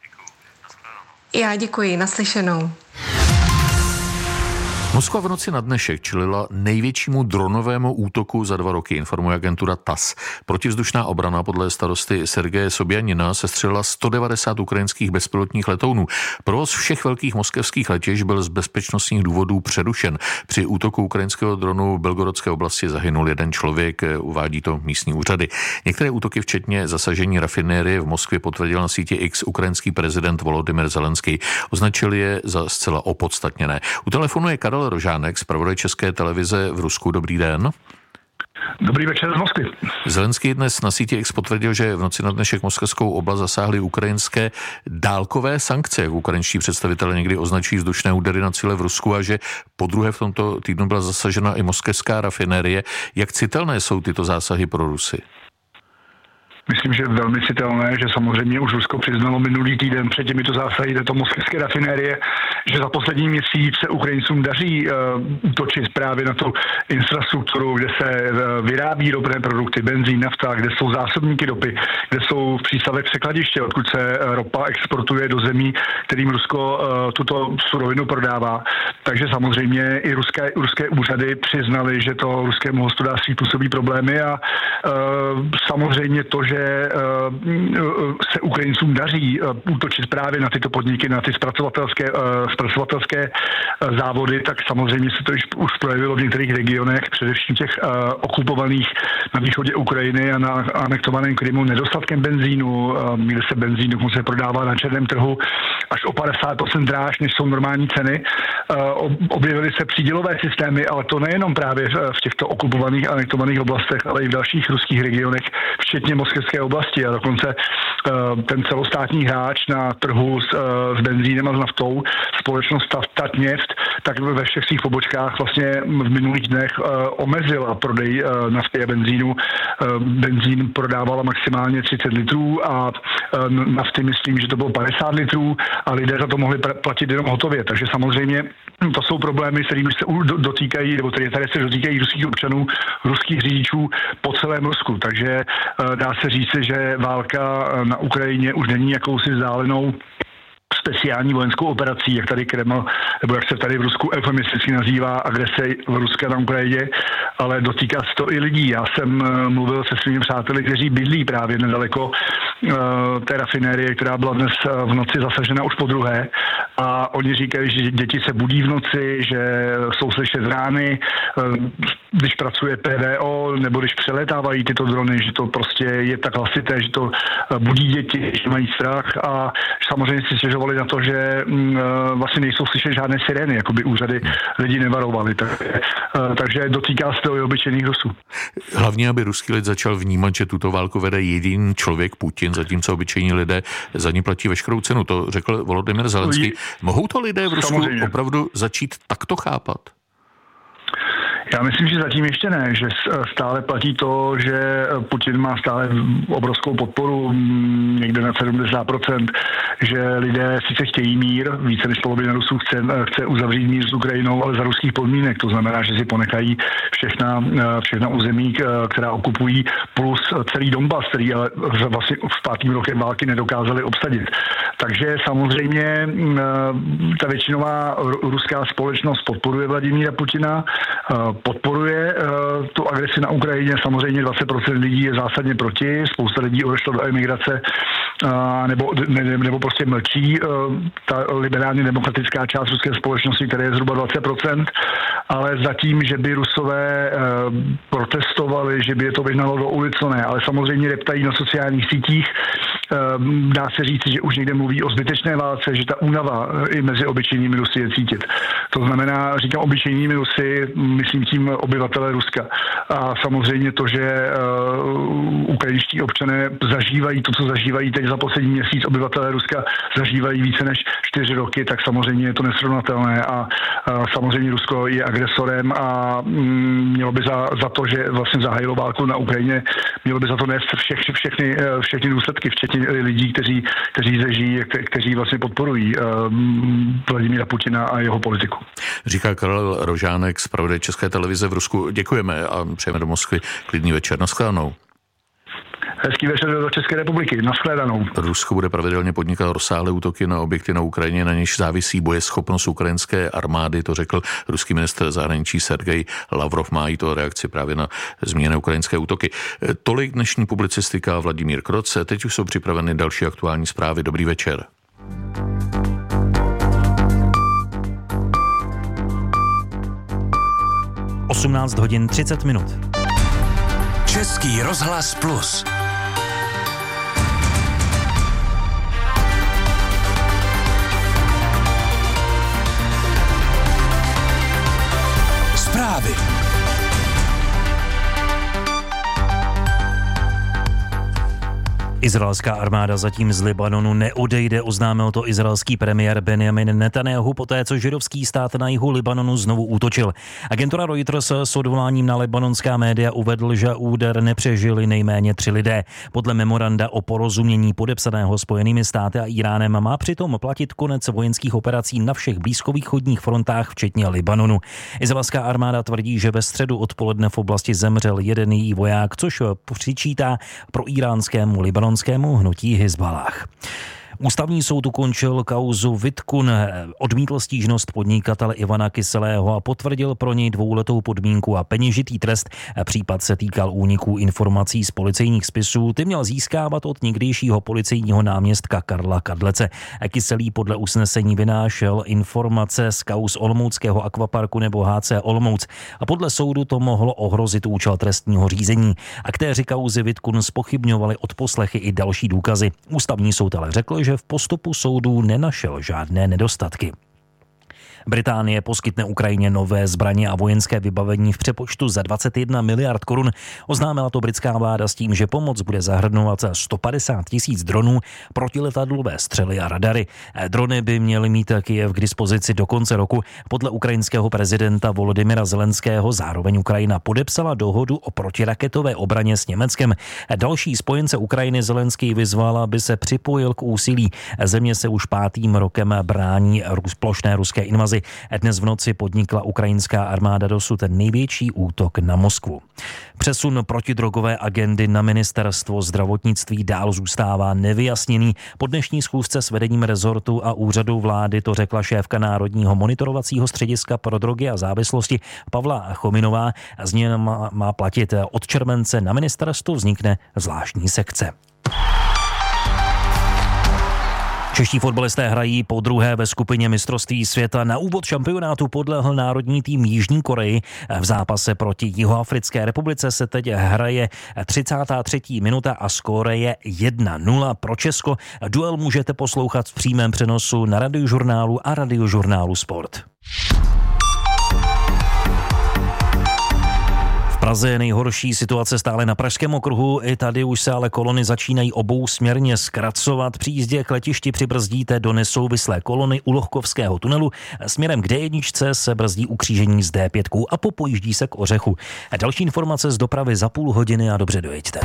Já děkuji. Naslyšenou. Moskva v noci na dnešek čelila největšímu dronovému útoku za 2 roky, informuje agentura TASS. Protivzdušná obrana podle starosty Sergeje Sobjanina sestřelila 190 ukrajinských bezpilotních letounů. Provoz všech velkých moskevských letišť byl z bezpečnostních důvodů přerušen. Při útoku ukrajinského dronu v Belgorodské oblasti zahynul 1 člověk, uvádí to místní úřady. Některé útoky, včetně zasažení rafinérie v Moskvě, potvrdil na síti X ukrajinský prezident Volodymyr Zelenský. Označil je za zcela opodstatněné. U telefonu je Karel Rožánek, zpravodaj České televize v Rusku. Dobrý den. Dobrý večer z Moskvy. Zelenský dnes na síti X potvrdil, že v noci na dnešek moskevskou oblast zasáhly ukrajinské dálkové sankce, jak ukrajinští představitelé někdy označují vzdušné údery na cíle v Rusku, a že podruhé v tomto týdnu byla zasažena i moskevská rafinérie. Jak citelné jsou tyto zásahy pro Rusy? Myslím, že velmi citelné, že samozřejmě už Rusko přiznalo minulý týden před těmito zásahy této moskevské rafinérie, že za poslední měsíc se Ukrajincům daří útočit právě na tu infrastrukturu, kde se vyrábí ropné produkty, benzín, nafta, kde jsou zásobníky ropy, kde jsou v přístavech překladiště, odkud se ropa exportuje do zemí, kterým Rusko tuto surovinu prodává. Takže samozřejmě i ruské úřady přiznali, že to ruskému hospodářství působí problémy a samozřejmě to, že se Ukrajincům daří útočit právě na tyto podniky, na ty zpracovatelské závody, tak samozřejmě se to už projevilo v některých regionech, především těch okupovaných na východě Ukrajiny a na anektovaném Krymu nedostatkem benzínu, kde se benzín dokonce prodává na černém trhu až o 50% dráž, než jsou normální ceny. Objevily se přídělové systémy, ale to nejenom právě v těchto okupovaných a anektovaných oblastech, ale i v dalších ruských regionech, včetně moskevské oblasti, a dokonce ten celostátní hráč na trhu s benzínem a s naftou, společnost Tatneft, tak ve všech svých pobočkách vlastně v minulých dnech omezila prodej nafty a benzínu. Benzín prodávala maximálně 30 litrů a nafty myslím, že to bylo 50 litrů a lidé za to mohli platit jenom hotově. Takže samozřejmě to jsou problémy, kterými se dotýkají, nebo které se dotýkají ruských občanů, ruských řidičů po celém Rusku. Takže dá se říci, že válka na Ukrajině už není jakousi vzdálenou speciální vojenskou operací, jak tady Kreml, nebo jak se tady v Rusku eufemisticky nazývá agrese Ruska na Ukrajině, ale dotýká se to i lidí. Já jsem mluvil se svými přáteli, kteří bydlí právě nedaleko té rafinérie, která byla dnes v noci zasažena už podruhé, a oni říkají, že děti se budí v noci, že jsou slyšet rány, když pracuje PVO nebo když přelétávají tyto drony, že to prostě je tak hlasité, že to budí děti, že mají strach a samozřejmě si stěžovali na to, že vlastně nejsou slyšet žádné sirény, jako by úřady lidi nevarovaly. Takže dotýká se to i obyčejných Rusů. Hlavně, aby ruský lid začal vnímat, že tuto válku vede jediný člověk Putin, zatímco obyčejní lidé za ní platí veškerou cenu. To řekl Volodymyr Zelenský. Mohou to lidé v Rusku opravdu začít takto chápat? Já myslím, že zatím ještě ne, že stále platí to, že Putin má stále obrovskou podporu, někde na 70%, že lidé sice chtějí mír, více než polovina Rusů chce uzavřít mír s Ukrajinou, ale za ruských podmínek. To znamená, že si ponechají všechna území, která okupují, plus celý Donbas, který ale vlastně v 5. roce války nedokázali obsadit. Takže samozřejmě ta většinová ruská společnost podporuje Vladimíra Putina, podporuje tu agresi na Ukrajině. Samozřejmě 20% lidí je zásadně proti, spousta lidí odešlo do emigrace nebo prostě mlčí. Ta liberálně demokratická část ruské společnosti, která je zhruba 20%, ale zatím, že by Rusové protestovali, že by je to vyhnalo do ulic, ne, ale samozřejmě reptají na sociálních sítích. Dá se říct, že už někde mluví o zbytečné válce, že ta únava i mezi obyčejnými Rusy je cítit. To znamená, říkám obyčejnými Rusy, myslím tím obyvatele Ruska. A samozřejmě to, že ukrajinští občané zažívají to, co zažívají teď za poslední měsíc, obyvatelé Ruska zažívají více než 4 roky, tak samozřejmě je to nesrovnatelné a samozřejmě Rusko je agresorem a mělo by za to, že vlastně zahájilo válku na Ukrajině, mělo by za to nést všechny důsledky, včetně lidí, kteří zde žijí, kteří vlastně podporují Vladimíra Putina a jeho politiku. Říká Karel Rožánek, zpravodaj České televize v Rusku. Děkujeme a přejeme do Moskvy klidný večer. Naschledanou. Hezký večer do České republiky. Naschledanou. Rusko bude pravidelně podnikat rozsáhlé útoky na objekty na Ukrajině, na něž závisí bojeschopnost ukrajinské armády, to řekl ruský ministr zahraničí Sergej Lavrov. Má i to reakci právě na zmíněné ukrajinské útoky. Tolik dnešní publicistika. Vladimír Kroce. Teď už jsou připraveny další aktuální zprávy. Dobrý večer. Osmnáct hodin 30 minut. Český rozhlas Plus. Zprávy. Izraelská armáda zatím z Libanonu neodejde, oznámil to izraelský premiér Benjamin Netanyahu poté, co židovský stát na jihu Libanonu znovu útočil. Agentura Reuters s odvoláním na libanonská média uvedl, že úder nepřežili nejméně 3 lidé. Podle memoranda o porozumění podepsaného Spojenými státy a Iránem má přitom platit konec vojenských operací na všech blízkovýchodních frontách, včetně Libanonu. Izraelská armáda tvrdí, že ve středu odpoledne v oblasti zemřel jeden její voják, což přičítá pro iránskému libanonskému hnutí Hizballáh. Ústavní soud ukončil kauzu Witkun, odmítl stížnost podnikatele Ivana Kyselého a potvrdil pro něj 2letou podmínku a peněžitý trest. Případ se týkal úniků informací z policejních spisů. Ty měl získávat od někdejšího policejního náměstka Karla Kadlece. Kyselý podle usnesení vynášel informace z kauz Olomouckého akvaparku nebo HC Olomouc a podle soudu to mohlo ohrozit účel trestního řízení. Aktéři kauzy Witkun zpochybňovali odposlechy i další důkazy. Ústavní soud ale řekl, že v postupu soudů nenašel žádné nedostatky. Británie poskytne Ukrajině nové zbraně a vojenské vybavení v přepočtu za 21 miliard korun. Oznámila to britská vláda s tím, že pomoc bude zahrnovat 150 000 dronů, protiletadlové střely a radary. Drony by měly mít Kyjev k dispozici do konce roku. Podle ukrajinského prezidenta Volodymyra Zelenského zároveň Ukrajina podepsala dohodu o protiraketové obraně s Německem. Další spojence Ukrajiny Zelenský vyzval, aby se připojil k úsilí. Země se už 5. rokem brání plošné ruské invazi. Dnes v noci podnikla ukrajinská armáda dosud největší útok na Moskvu. Přesun protidrogové agendy na ministerstvo zdravotnictví dál zůstává nevyjasněný. Po dnešní schůzce s vedením rezortu a úřadu vlády to řekla šéfka Národního monitorovacího střediska pro drogy a závislosti Pavla Chominová. Z něj má platit od července na ministerstvu vznikne zvláštní sekce. Čeští fotbalisté hrají po druhé ve skupině mistrovství světa. Na úvod šampionátu podlehl národní tým Jižní Koreji. V zápase proti Jihoafrické republice se teď hraje 33. minuta a skóre je 1-0 pro Česko. Duel můžete poslouchat v přímém přenosu na Radiožurnálu a Radiožurnálu Sport. V Praze je nejhorší situace stále na Pražském okruhu, i tady už se ale kolony začínají obousměrně zkracovat. Při jízdě k letišti přibrzdíte do nesouvislé kolony u Lohkovského tunelu. Směrem k D1 se brzdí u křížení s D5 a popojíždí se k Ořechu. Další informace z dopravy za půl hodiny a dobře dojeďte.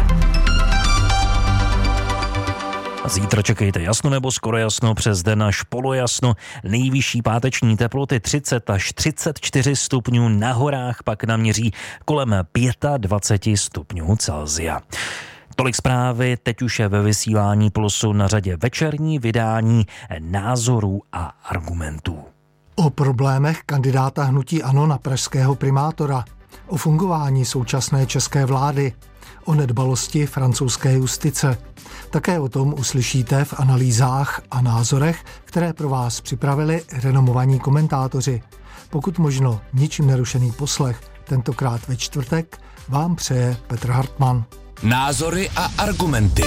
Zítra čekejte jasno nebo skoro jasno, přes den až polojasno. Nejvyšší páteční teploty 30 až 34 stupňů, na horách pak naměří kolem 25 stupňů Celsia. Tolik zprávy, teď už je ve vysílání Plusu na řadě večerní vydání Názorů a argumentů. O problémech kandidáta hnutí ANO na pražského primátora, o fungování současné české vlády, o nedbalosti francouzské justice. Také o tom uslyšíte v analýzách a názorech, které pro vás připravili renomovaní komentátoři. Pokud možno ničím nerušený poslech, tentokrát ve čtvrtek, vám přeje Petr Hartmann. Názory a argumenty.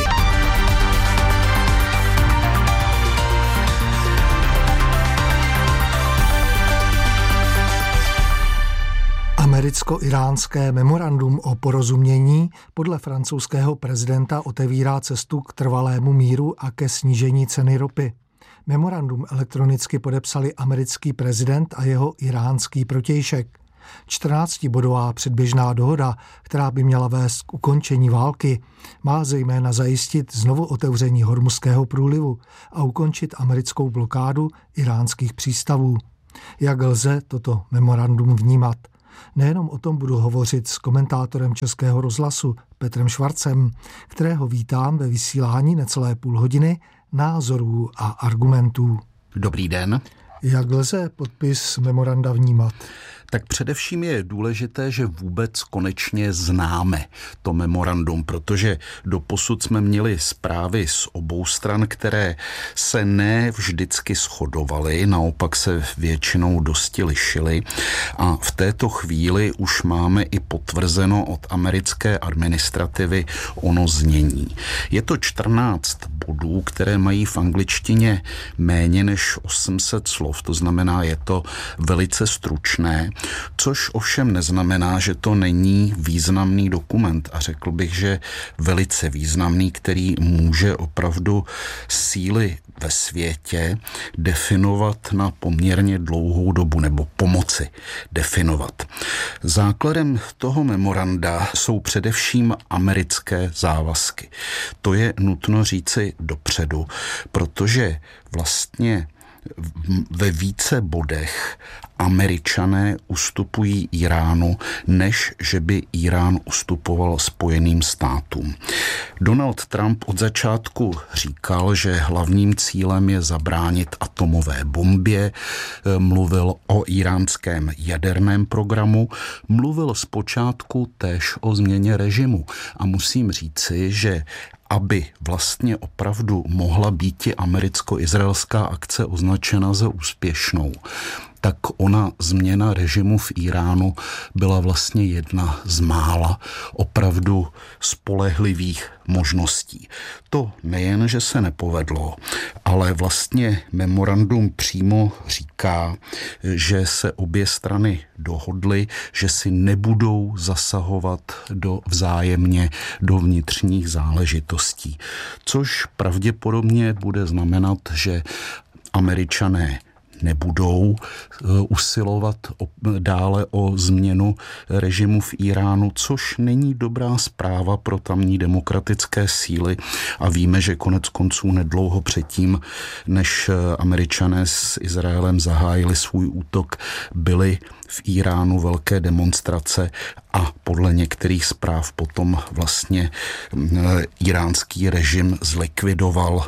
Americko-iránské memorandum o porozumění podle francouzského prezidenta otevírá cestu k trvalému míru a ke snížení ceny ropy. Memorandum elektronicky podepsali americký prezident a jeho iránský protějšek. 14bodová předběžná dohoda, která by měla vést k ukončení války, má zejména zajistit znovu otevření Hormuzského průlivu a ukončit americkou blokádu iránských přístavů. Jak lze toto memorandum vnímat? Nejenom o tom budu hovořit s komentátorem Českého rozhlasu Petrem Švarcem, kterého vítám ve vysílání necelé půl hodiny názorů a argumentů. Dobrý den. Jak lze podpis memoranda vnímat? Tak především je důležité, že vůbec konečně známe to memorandum, protože doposud jsme měli zprávy z obou stran, které se ne vždycky shodovaly, naopak se většinou dosti lišily a v této chvíli už máme i potvrzeno od americké administrativy ono znění. Je to 14 bodů, které mají v angličtině méně než 800 slov, to znamená, je to velice stručné, což ovšem neznamená, že to není významný dokument a řekl bych, že velice významný, který může opravdu síly ve světě definovat na poměrně dlouhou dobu nebo pomoci definovat. Základem toho memoranda jsou především americké závazky. To je nutno říci dopředu, protože vlastně ve více bodech Američané ustupují Iránu, než že by Irán ustupoval Spojeným státům. Donald Trump od začátku říkal, že hlavním cílem je zabránit atomové bombě, mluvil o iránském jaderném programu, mluvil zpočátku též o změně režimu a musím říci, že aby vlastně opravdu mohla být americko-izraelská akce označena za úspěšnou, tak ona změna režimu v Iránu byla vlastně jedna z mála opravdu spolehlivých možností. To nejen, že se nepovedlo, ale vlastně memorandum přímo říká, že se obě strany dohodly, že si nebudou zasahovat vzájemně do vnitřních záležitostí, což pravděpodobně bude znamenat, že Američané nebudou usilovat dále o změnu režimu v Iránu, což není dobrá zpráva pro tamní demokratické síly a víme, že konec konců nedlouho předtím, než Američané s Izraelem zahájili svůj útok, byly v Iránu velké demonstrace a podle některých zpráv potom vlastně iránský režim zlikvidoval,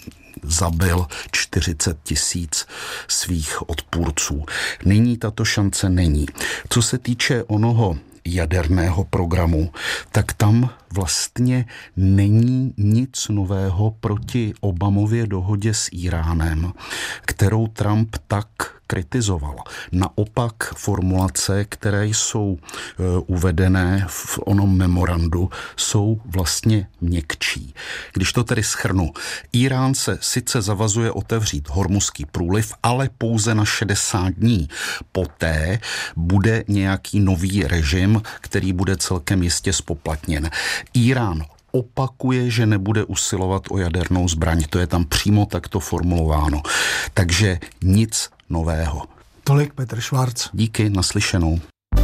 zabil 40 000 svých odpůrců. Nyní tato šance není. Co se týče onoho jaderného programu, tak tam vlastně není nic nového proti Obamově dohodě s Íránem, kterou Trump tak kritizoval. Naopak formulace, které jsou uvedené v onom memorandu, jsou vlastně měkčí. Když to tedy shrnu, Írán se sice zavazuje otevřít Hormuzský průliv, ale pouze na 60 dní. Poté bude nějaký nový režim, který bude celkem jistě spoplatněn. Írán opakuje, že nebude usilovat o jadernou zbraň. To je tam přímo takto formulováno. Takže nic nového. Tolik Petr Švarc. Díky, naslyšenou.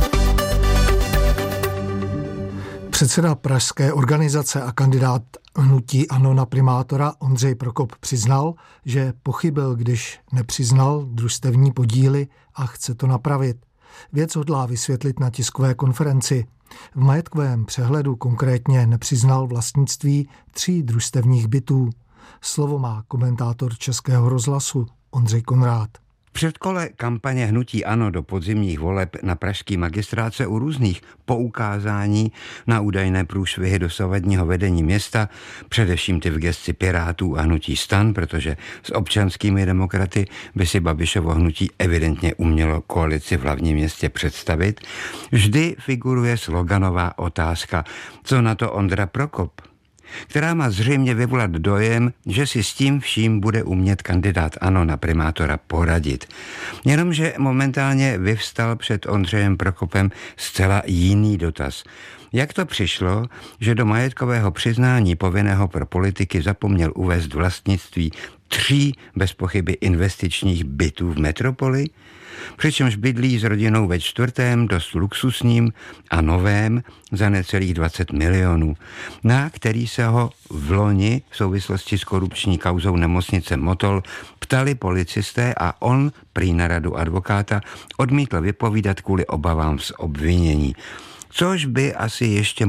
Předseda pražské organizace a kandidát hnutí ANO na primátora Ondřej Prokop přiznal, že pochybil, když nepřiznal družstevní podíly a chce to napravit. Věc hodlá vysvětlit na tiskové konferenci. V majetkovém přehledu konkrétně nepřiznal vlastnictví 3 družstevních bytů. Slovo má komentátor Českého rozhlasu Ondřej Konrád. V předkole kampaně hnutí ANO do podzimních voleb na pražský magistrát se u různých poukázání na údajné průšvihy dosavadního vedení města, především ty v gesci Pirátů a hnutí STAN, protože s občanskými demokraty by si Babišovo hnutí evidentně umělo koalici v hlavním městě představit, vždy figuruje sloganová otázka, co na to Ondra Prokop, která má zřejmě vyvolat dojem, že si s tím vším bude umět kandidát ANO na primátora poradit. Jenomže momentálně vyvstal před Ondřejem Prokopem zcela jiný dotaz. Jak to přišlo, že do majetkového přiznání povinného pro politiky zapomněl uvést vlastnictví 3 bez pochyby investičních bytů v metropoli? Přičemž bydlí s rodinou ve 4., dost luxusním a novém za necelých 20 milionů, na který se ho v loni v souvislosti s korupční kauzou nemocnice Motol ptali policisté a on prý na radu advokáta odmítl vypovídat kvůli obavám z obvinění. Což by asi ještě